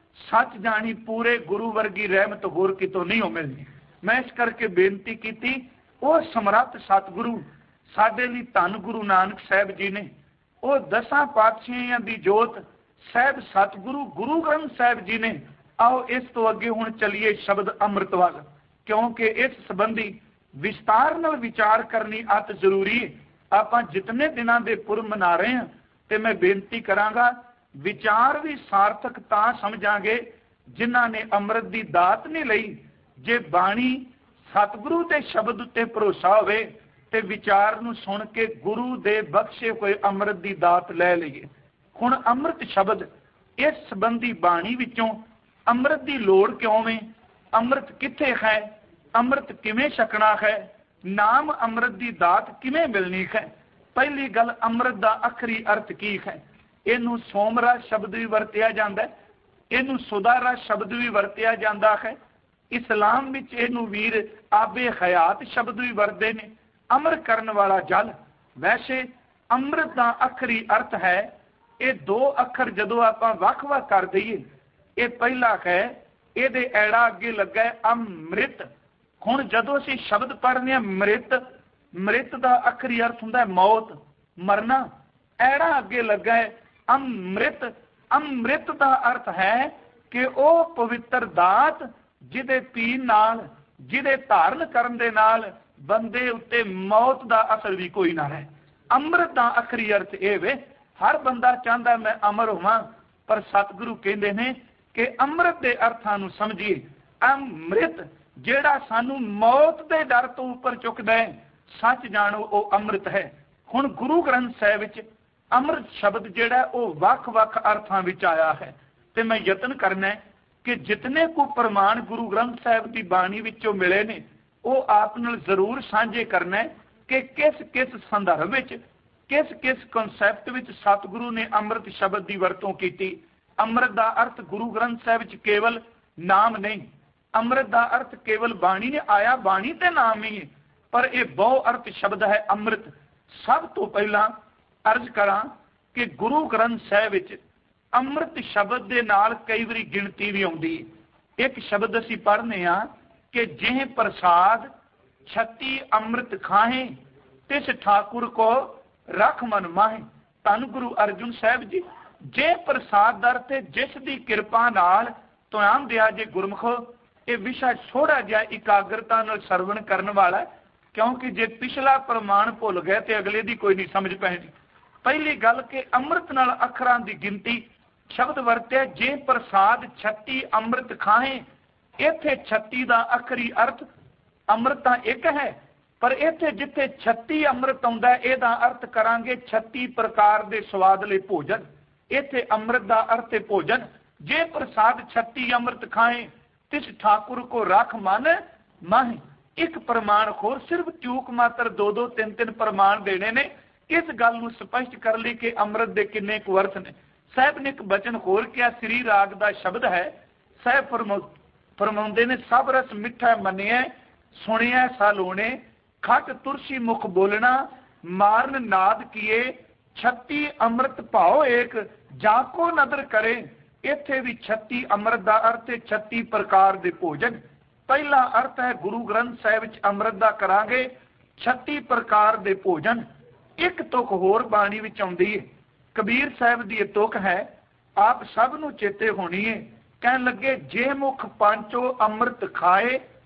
सच जानी पूरे गुरु वर्गी रहमत होर कितों नहीं हो मिलनी। मैं इस करके बेनती की, वो समरथ सतगुरु साडे लई धन गुरु नानक साहब जी ने, वो दसां पातशाहियां दी जोत साहब सतगुरु गुरु ग्रंथ साहब जी ने। आओ इस तो अगे हुण चलिए शब्द अमृत वाल, क्योंकि इस संबंधी विस्तार नाल विचार करनी अत जरूरी है। आपां जितने दिनां दे पुरब मना रहे हैं, ते मैं बेनती करांगा विचार भी सार्थक तां समझांगे जिन्हां ने अमृत दी दात नहीं लई। जे बाणी सतगुरु दे शब्द उत्ते भरोसा होवे ते विचार नूं सुन के गुरु दे बख्शे होए अमृत दी दात लै लईए। हुण अमृत शब्द इस संबंधी बाणी विचों अमृत की लोड़ क्यों है, अमृत किथे है, अमृत किवें छकना है, नाम अमृत की दात किवें मिलनी है। पहली गल अमृत का आखरी अर्थ की है। इनू सोमरा शब्द भी वरतिया जाता है, इनू सुदारा शब्द भी वरतिया जाता है। इस्लाम विच इनू वीर आबे हयात शब्द भी वरते ने, अमर करने वाला जल। वैसे अमृत का आखरी अर्थ है, ये दो अखर जदों आपां वख-वख कर दईए, ये पहला है ये ऐड़ा अगे लगा है अमृत। हुण जदों असीं शब्द पढ़ने हैं मृत, मृत का आखरी अर्थ हुंदा है मौत, मरना। ऐड़ा अगे लगा है अमृत। अमृत का अर्थ है कि वह पवित्र दात जिहदे पीण नाल, जिहदे धारण करन दे नाल बंदे उत्ते मौत का असर भी कोई ना है। अमृत का आखरी अर्थ ये वे। हर बंदा चाहता मैं अमर होवां, पर सतगुरु कहते हैं कि अमृत के अर्थां नूं समझिए। अमृत जेड़ा सानू मौत के डर तो उपर चुकदा है, सच जानो वो अमृत है। हुण गुरु ग्रंथ साहिब विच अमृत शब्द जेड़ा वो वख-वख अर्थां विच आया है, ते मैं यतन करना है कि जितने को प्रमाण गुरु ग्रंथ साहिब की बाणी विचों मिले ने, वो आप नाल जरूर सांझे करना है कि किस किस संदर्भ विच, किस किस कॉन्सैप्ट विच सतगुरु ने अमृत शब्द की वरतों की। अमृत का अर्थ गुरु ग्रंथ साहिब विच केवल नाम नहीं, अमृत का अर्थ केवल बाणी ने आया, बाणी ते नाम ही है, पर यह बहु अर्थ शब्द है अमृत। सब तो पहला अर्ज करा कि गुरु ग्रंथ साहिब विच अमृत शब्द के नाल कई बारी गिनती भी आउंदी है। एक शब्द असीं पढ़ने आ कि जिह प्रसाद छत्ती अमृत खाहे, तिस ठाकुर को रख मन माहे। धन गुरु अर्जुन साहिब जी, जे प्रसाद दर ते जिस दी किरपा नाल तुआम दिया जे गुरमुखो, ये विषय थोड़ा जिहा इकाग्रता नाल सरवण करन वाला है, क्योंकि जे पिछला प्रमाण भुल गए तो अगले दी कोई नहीं समझ पैनी। पहली गल कि अमृत नाल अखरां दी गिनती शब्द वरत्या जे प्रसाद छत्ती अमृत खाए। इत्थे छत्ती दा आखरी अर्थ अमृत तां एक है, पर इत्थे जिथे छत्ती अमृत आउंदा है, इहदा अर्थ करांगे छत्ती प्रकार दे स्वादले भोजन। इत्थे अमृत दा अर्थ है भोजन। जे प्रसाद छत्ती अमृत खाए, तिस ठाकुर को रख मन माहे। एक प्रमाण होर, सिर्फ चूक मात्र दो दो तीन तीन प्रमाण देने ने इस गल नूं स्पष्ट कर ली कि अमृत दे किन्ने कुछ अर्थ ने। साहब ने एक बचन होर किया, श्री राग दा शब्द है। साहब फरमा फरमाउंदे ने सब रस मिठा मनिया, सुनिया सालोने, खट तुरसी मुख बोलना, मारन नाद किए, छत्ती अमृत भाओ एक, जाको नदर करे। इत्थे भी छत्ती अमृत का अर्थ है छत्ती प्रकार के भोजन। पहला अर्थ है गुरु ग्रंथ साहिब विच अमृत का करांगे छत्ती प्रकार के भोजन। एक तुक होर बाणी विच आउंदी है, कबीर साहिब की तुक है, आप सब नूं चेते होनी है। कहन लगे जे मुख पांचो अमृत खाए,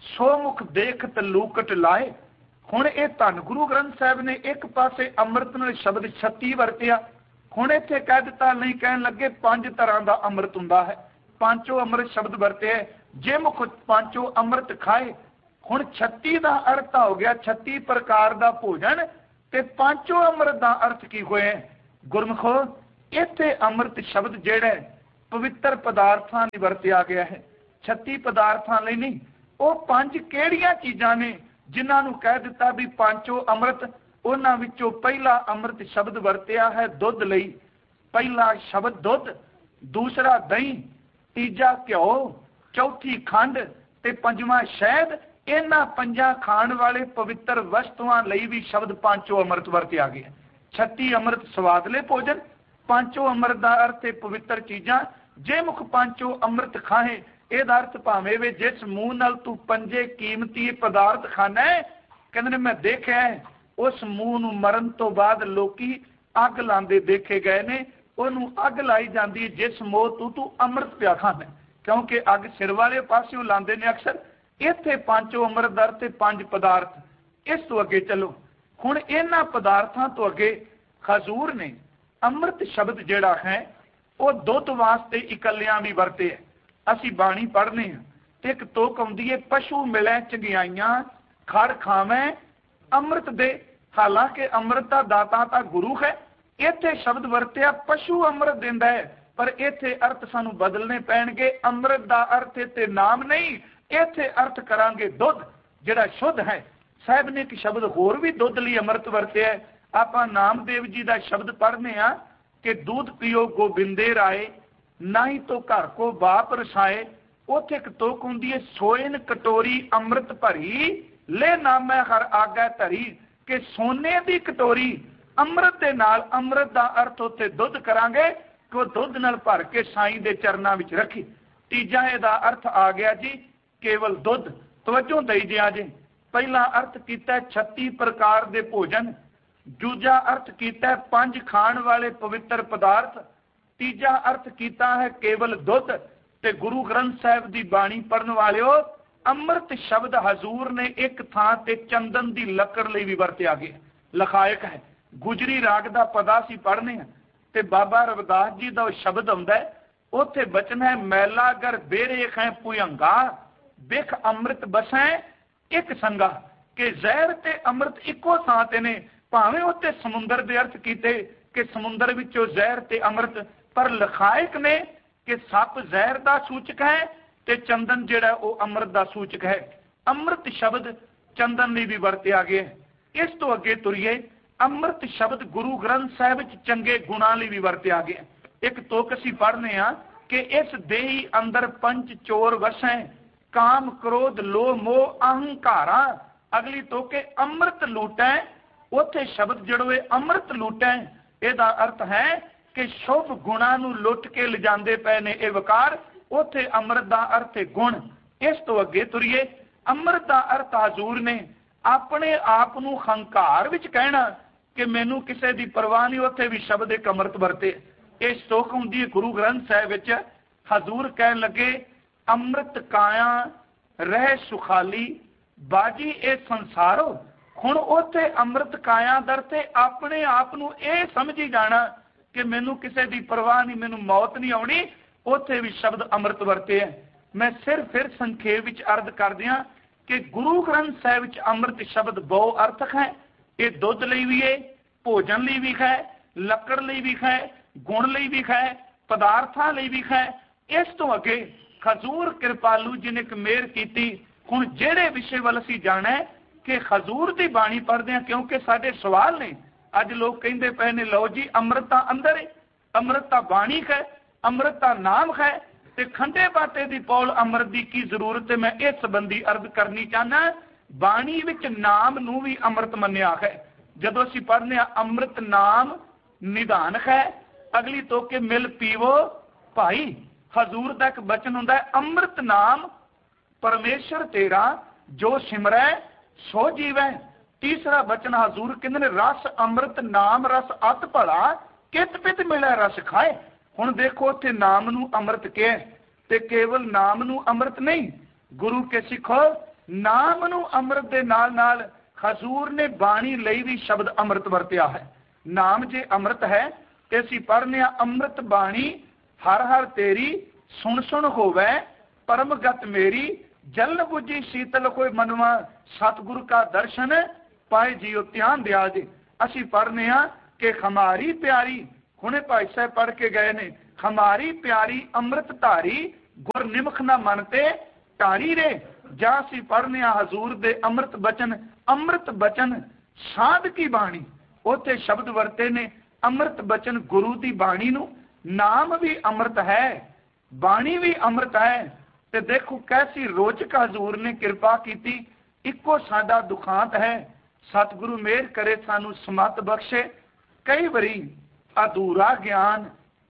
सो मुख देखत लूकट लाए। हुण ये धन गुरु ग्रंथ साहिब ने एक पासे अमृत नाल शब्द छत्ती वरतिया, हुण इत्थे कह दिता नहीं, कहन लगे पंज तरह का अमृत हुंदा है, पांचों अमृत शब्द वरते जे मुख पांचों अमृत खाए। हुण छत्ती का अर्थ हो गया छत्ती प्रकार का भोजन, ते पांचों अमृत का अर्थ की होए गुरमुखो। इत्थे अमृत शब्द जिहड़ा पवित्र पदार्थां लई वरतिया गया है, छत्ती पदार्थां लई नहीं। वो पंज किहड़ियां चीज़ां ने जिन्हां नूं कह दिता भी पांचों अमृत, उन्हां विचों पहला अमृत शब्द वरतिया है दुध लई। पहला शब्द दुध, दूसरा दही, तीजा घ्यो, चौथी खंड ते पंजवां शहद। इन्हां पंजां खाण वाले पवित्र वस्तुआं लई भी शब्द पांचों अमृत वरतिया गया। छत्ती अमृत स्वादले भोजन, पांचों अमृत का अर्थ है पवित्र चीज़ां। जे मुख पांचों अमृत खाए, ਇਹਦਾ अर्थ भावें वे जिस मूँह नाल तू पंजे कीमती पदार्थ खाना है, कहते मैं देखा है उस मूँह नूं मरण तो बाद लोकी अग लांदे देखे गए ने। उन्होंने अग लाई जाती जिस मोह तू तू अमृत पिया खाना, क्योंकि अग सिर वाले पासियों लांदे ने अक्सर। इत्थे पांचों अमृत दर ते पंज पदार्थ। इस तो अगे चलो, हुण इन्हां पदार्थां तो अगे हजूर ने अमृत शब्द जिहड़ा है वो दुध वास्ते इकल्लियां भी वरते है। असी बाणी पढ़ने एक तुक आउंदी है, पशु मिले चंगियाइयां खड़ खावें अमृत दे। हालांकि अमृत का दाता तो गुरु है। इत्थे शब्द वरतिया पशु अमृत दिंदा है, पर इत्थे अर्थ सानू बदलने पैणगे। अमृत का अर्थ इत्थे नाम नहीं, इत्थे अर्थ करांगे दुध जिहड़ा शुद्ध है। साहिब ने एक शब्द होर भी दुध लई अमृत वरतिया है। आपां नामदेव जी का शब्द पढ़ने आ कि दूध पियो गोबिंदे राय, ना ही तो घर को बाप रसाए। उथे एक तुक हुंदी है, सोइन कटोरी अमृत भरी ले नामै हर आगे धरी। कि सोने की कटोरी अमृत दे नाल, अमृत का अर्थ उत्थे दुध करांगे कि वो दुध नाल भर के साईं दे चरनां विच रखी। तीजा इहदा अर्थ आ गया जी केवल दुध। तवज्जो दई जिया जी। पहला अर्थ कीता छत्ती प्रकार दे भोजन, दूजा अर्थ कीता पंज खाण वाले पवित्र पदार्थ, तीजा अर्थ कीता है केवल दुध। ते गुरु ग्रंथ साहिब की बाणी पढ़न वालिओ, अमृत शब्द हजूर ने एक थां ते चंदन की लकड़ लई भी वरतिया गया। लखायक है गुजरी राग का पदा सी पढ़ने ते बाबा रविदास जी का शब्द आउंदा है, उत्थे बचन है मैला गर बेरे खै पुयंगा बिख अमृत बसै एक संगा। कि जहर ते अमृत इको थां ते ने, भावें उत्ते समुंदर दे अर्थ कीते कि समुंदर विचों जहर ते अमृत, पर लखायक ने कि सप जहर का सूचक है ते चंदन जिहड़ा वो अमृत का सूचक है। अमृत शब्द चंदन लई भी वरतिया गया है। इस तो अगे तुरीए, अमृत शब्द गुरु ग्रंथ साहिब चंगे गुणां लई भी वरतिया गया। एक तुक असीं पढ़ने आ कि इस देही अंदर पंच चोर वसै, काम क्रोध लोह मोह अहंकारा। अगली तो के अमृत लूटै, उत्थे शब्द जिहड़े अमृत लूटै, इहदा अर्थ है कि शुभ गुणां नूं लुट के लिजांदे पए ने ये वकार। उत्थे अमृत का अर्थ है गुण। इस तो अगे तुरीए, अमृत का अर्थ हजूर ने अपने आप नूं हंकार विच कहना कि मैनू किसी की परवाह नहीं। उत्थे भी शब्द एक अमृत वरते। ये सुख हुंदी है गुरु ग्रंथ साहिब विच। हजूर कहन लगे अमृत काया रह सुखाली बाजी ए संसारो। हुण उत्थे अमृत काया दर ते अपने आप नूं ये समझी जाना कि मैनू किसी की परवाह नहीं, मैनू मौत नहीं आउणी। उत्थे भी शब्द अमृत वरते है। मैं सिर फिर संखेप विच अर्ज कर दियां कि गुरु ग्रंथ साहिब विच अमृत शब्द बहु अर्थक है। ये दुध लई भी है, भोजन लई भी है, लकड़ लई भी है, गुण लई भी है, पदार्थां लई भी है। इस तो अगे हजूर कृपालू जी ने एक मेहर की। हुण जिहड़े विषय वाल असीं जाना है कि हजूर की बाणी पढ़दे हैं, क्योंकि साडे सवाल ने अज लोग कहते पे ने लो जी अमृत तां अंदर है, अमृत तां बाणी है, अमृत तां नाम है, ते खंडे बाटे दी पौल अमृत की की जरूरत है। मैं इस संबंधी अर्ज करनी चाहना। बाणी विच नाम नूं भी अमृत मन्निया है। जदों असीं पढ़ने अमृत नाम निधान है, अगली तो के मिल पीवो भाई। हजूर का एक बचन हुंदा है अमृत नाम परमेश्वर तेरा जो सिमरै सो जीवै। तीसरा बचन हजूर कहंदे ने रस अमृत नाम रस अत भला कित पित मिले रस खाए। हुण देखो उत्थे नाम नूं अमृत कहे ते केवल नाम नूं अमृत नहीं। गुरु के सिखो नाम नूं अमृत दे नाल नाल हजूर ने बाणी लई भी शब्द अमृत वरतिया है। नाम जे अमृत है ते असीं पढ़ने अमृत बाणी हर हर तेरी सुन सुन होवे परमगत मेरी जलन बुझी शीतल कोई मनवा सतगुरु का दर्शन पाए जियो ध्यान दिया जे। असीं पढ़ने कि हमारी प्यारी हुणे भाई साहब पढ़ के गए ने हमारी प्यारी अमृत धारी गुर निमख ना मनते टारी रे। जा असीं पढ़ने हजूर दे अमृत बचन अमृत बचन साध की बाणी उत्थे शब्द वरते ने अमृत बचन गुरु की बाणी नूं। नाम भी अमृत है बाणी भी अमृत है। ते देखो कैसी रोचक हजूर ने कृपा की। इको साडा दुखांत है सतगुरु मेहर करे सानू समत बख्शे। कई बारी अधूरा ज्ञान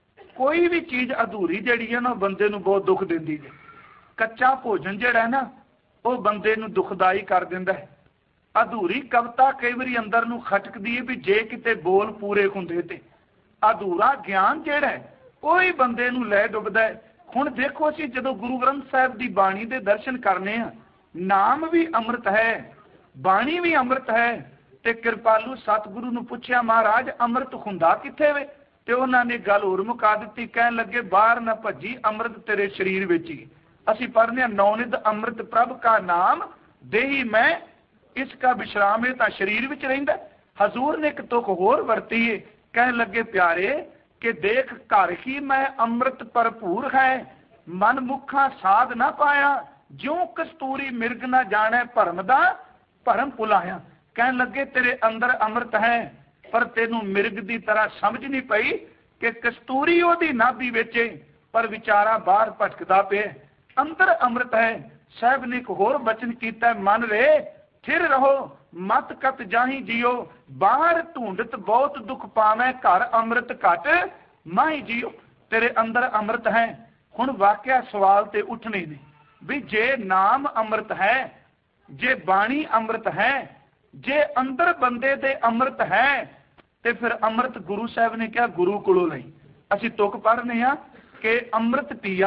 कोई भी चीज अधूरी जिहड़ी है ना बंदे नूं बहुत दुख दिंदी है। कच्चा भोजन जिहड़ा है ना वो बंदे नूं दुखदाई कर दिंदा है। अधूरी कविता कई बारी अंदर नूं खटकदी है भी जे किते बोल पूरे हुंदे ते। अधूरा ज्ञान जिहड़ा है कोई बंदे नूं लै डुबदा है। हुण देखो असीं जदों गुरु ग्रंथ साहिब दी बाणी दे दर्शन करने आ नाम भी अमृत है बाणी भी अमृत है। ते कृपालू सतगुरु नूं पुछया महाराज अमृत हुंदा कित्थे वे ते उन्हां ने गल होर मुका दित्ती। कहण लगे बाहर ना भज्जी अमृत तेरे शरीर विच ही। असीं पढ़ने नौनिध अमृत प्रभ का नाम देही मैं इसका विश्राम है तां शरीर विच रहिंदा। हजूर ने एक तुक होर वरती है कहण लगे प्यारे कि देख घर ही मैं अमृत भरपूर है मन मुखा साध ना पाया ज्यों कस्तूरी मिर्ग ना जाने भरम दा भरम भुलाया। कहण लगे तेरे अंदर अमृत है पर तेनू मिर्ग दी तरह समझ नहीं पई कि कस्तूरी ओदी नाभि विच पर विचारा बाहर भटकदा पे। अंदर अमृत है। साहब ने एक होर बचन कीता मन रे थिर रहो मत कत जाही जियो बाहर ढूंढत बहुत दुख पावे घर अमृत घट माही जियो। तेरे अंदर अमृत है। हुण वाकया सवाल ते उठने ने भी जे नाम अमृत है जे बाणी अमृत है जे अंदर बंदे दे अमृत है ते फिर अमृत गुरु साहब ने क्या गुरु कोलों लई। असीं तुक पढ़ने आ कि अमृत पिया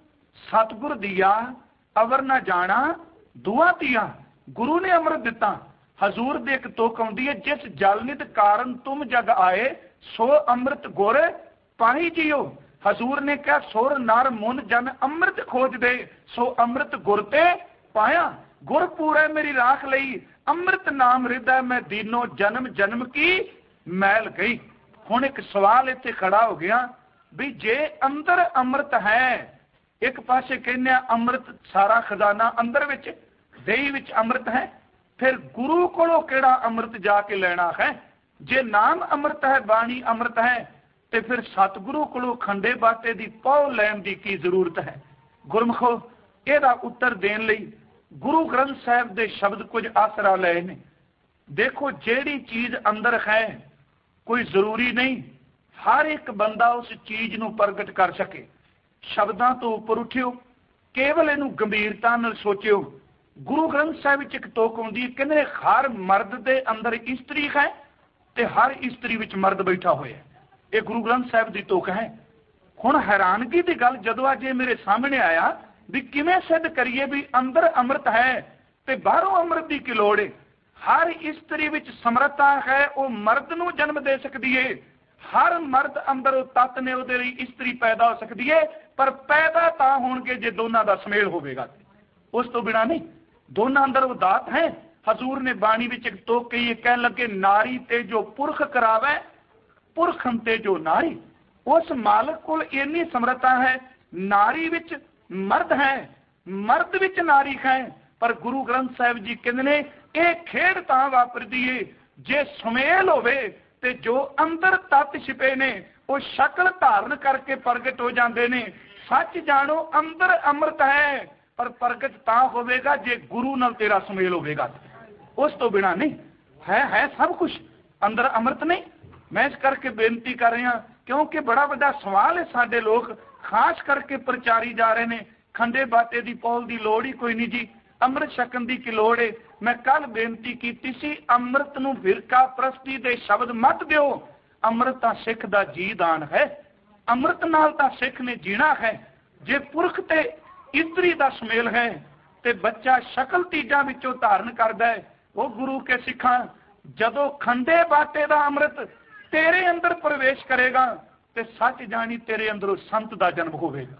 सतगुर दिया अवर ना जाना दुआ दिया। गुरु ने अमृत दिता। हजूर दे एक तुक आउंदी है जिस जलनित कारण तुम जग आए सो अमृत गुर पाही जियो। हजूर ने कहा सुर नर मुन जन अमृत खोज दे सो अमृत गुर ते पाया। गुर पूरा मेरी राख लई अमृत नाम हृदय में दीनो जन्म जन्म की मैल गई। हुण एक सवाल इत्थे खड़ा हो गया भी जे अंदर अमृत है एक पासे कहने अमृत सारा खजाना अंदर विच देही विच अमृत है फिर गुरु कोलों केड़ा अमृत जाके लेना है। जे नाम अमृत है बाणी अमृत है ते फिर सतगुरु कोलों खंडे बाटे दी पौ लैण दी की जरूरत है। गुरमुखो इहदा उत्तर देण लई गुरु ग्रंथ साहिब दे शब्द कुछ आसरा लए ने। देखो जेड़ी चीज अंदर है कोई जरूरी नहीं हर एक बंदा उस चीज नूं प्रगट कर सके। शब्दां तो उपर उठियो केवल इनू गंभीरता नाल सोचियो। गुरु ग्रंथ साहिब विच एक तुक आउंदी कहंदे हर मर्द दे अंदर इस्त्री है ते हर इस्त्री विच मर्द बैठा होया। ये गुरु ग्रंथ साहिब दी तुक है। हुण हैरानगी दी गल जदों अज मेरे सामने आया भी किवें सिद्ध करिए भी अंदर अमृत है ते बाहरों अमृत दी की लोड़ है। हर इस्त्री विच समर्था है वो मर्द नूं जन्म दे सकदी है। हर मर्द अंदर तत्त ने उहदे लई इस्त्री पैदा हो सकदी है पर पैदा तां होणगे जे दोनां दा समेल होवेगा। उस तो बिना नहीं दोनों अंदर वो दात है। हजूर ने बाणी विच एक तुक कही कहण लगे नारी ते जो पुरख करावे पुरखन ते जो नारी। उस मालक कोल इन्नी समर्था है नारी विच मर्द है मर्द विच नारी है। पर गुरु ग्रंथ साहिब जी कहंदे ने यह खेड तां वापरदी है जे सुमेल होवे ते जो अंदर तत्त छिपे ने वो शक्ल धारण करके प्रगट हो जाते ने। सच जानो अंदर अमृत है पर प्रगट तां होवेगा जे गुरु नाल तेरा सुमेल होवेगा। उस तो बिना नहीं है है सब कुछ अंदर अमृत नहीं। मैं इस करके बेनती कर रहा क्योंकि बड़ा बड़ा सवाल है। साडे लोग खास करके प्रचारी जा रहे हैं खंडे बाटे की पौल की लोड़ ही कोई नहीं जी अमृत छकन की की लोड़ है। मैं कल बेनती की सी अमृत नूं फिरका प्रस्ती दे शब्द मत दिओ। अमृत तां सिख दा जी दान है। अमृत नाल तां सिख ने जीना है। जे पुरख ते इस्त्री दा सुमेल है ਤੇ ਬੱਚਾ ਸ਼ਕਲ ਤੀਜਾਂ ਵਿੱਚੋਂ ਧਾਰਨ ਕਰਦਾ ਹੈ। ਉਹ ਗੁਰੂ ਕੇ ਸਿੱਖਾਂ, ਜਦੋਂ ਖੰਡੇ ਬਾਟੇ ਦਾ ਅੰਮ੍ਰਿਤ ਤੇਰੇ ਅੰਦਰ ਪ੍ਰਵੇਸ਼ ਕਰੇਗਾ ਤੇ ਸੱਚ ਜਾਣੀ ਤੇਰੇ ਅੰਦਰੋਂ ਸੰਤ ਦਾ ਜਨਮ ਹੋਵੇਗਾ,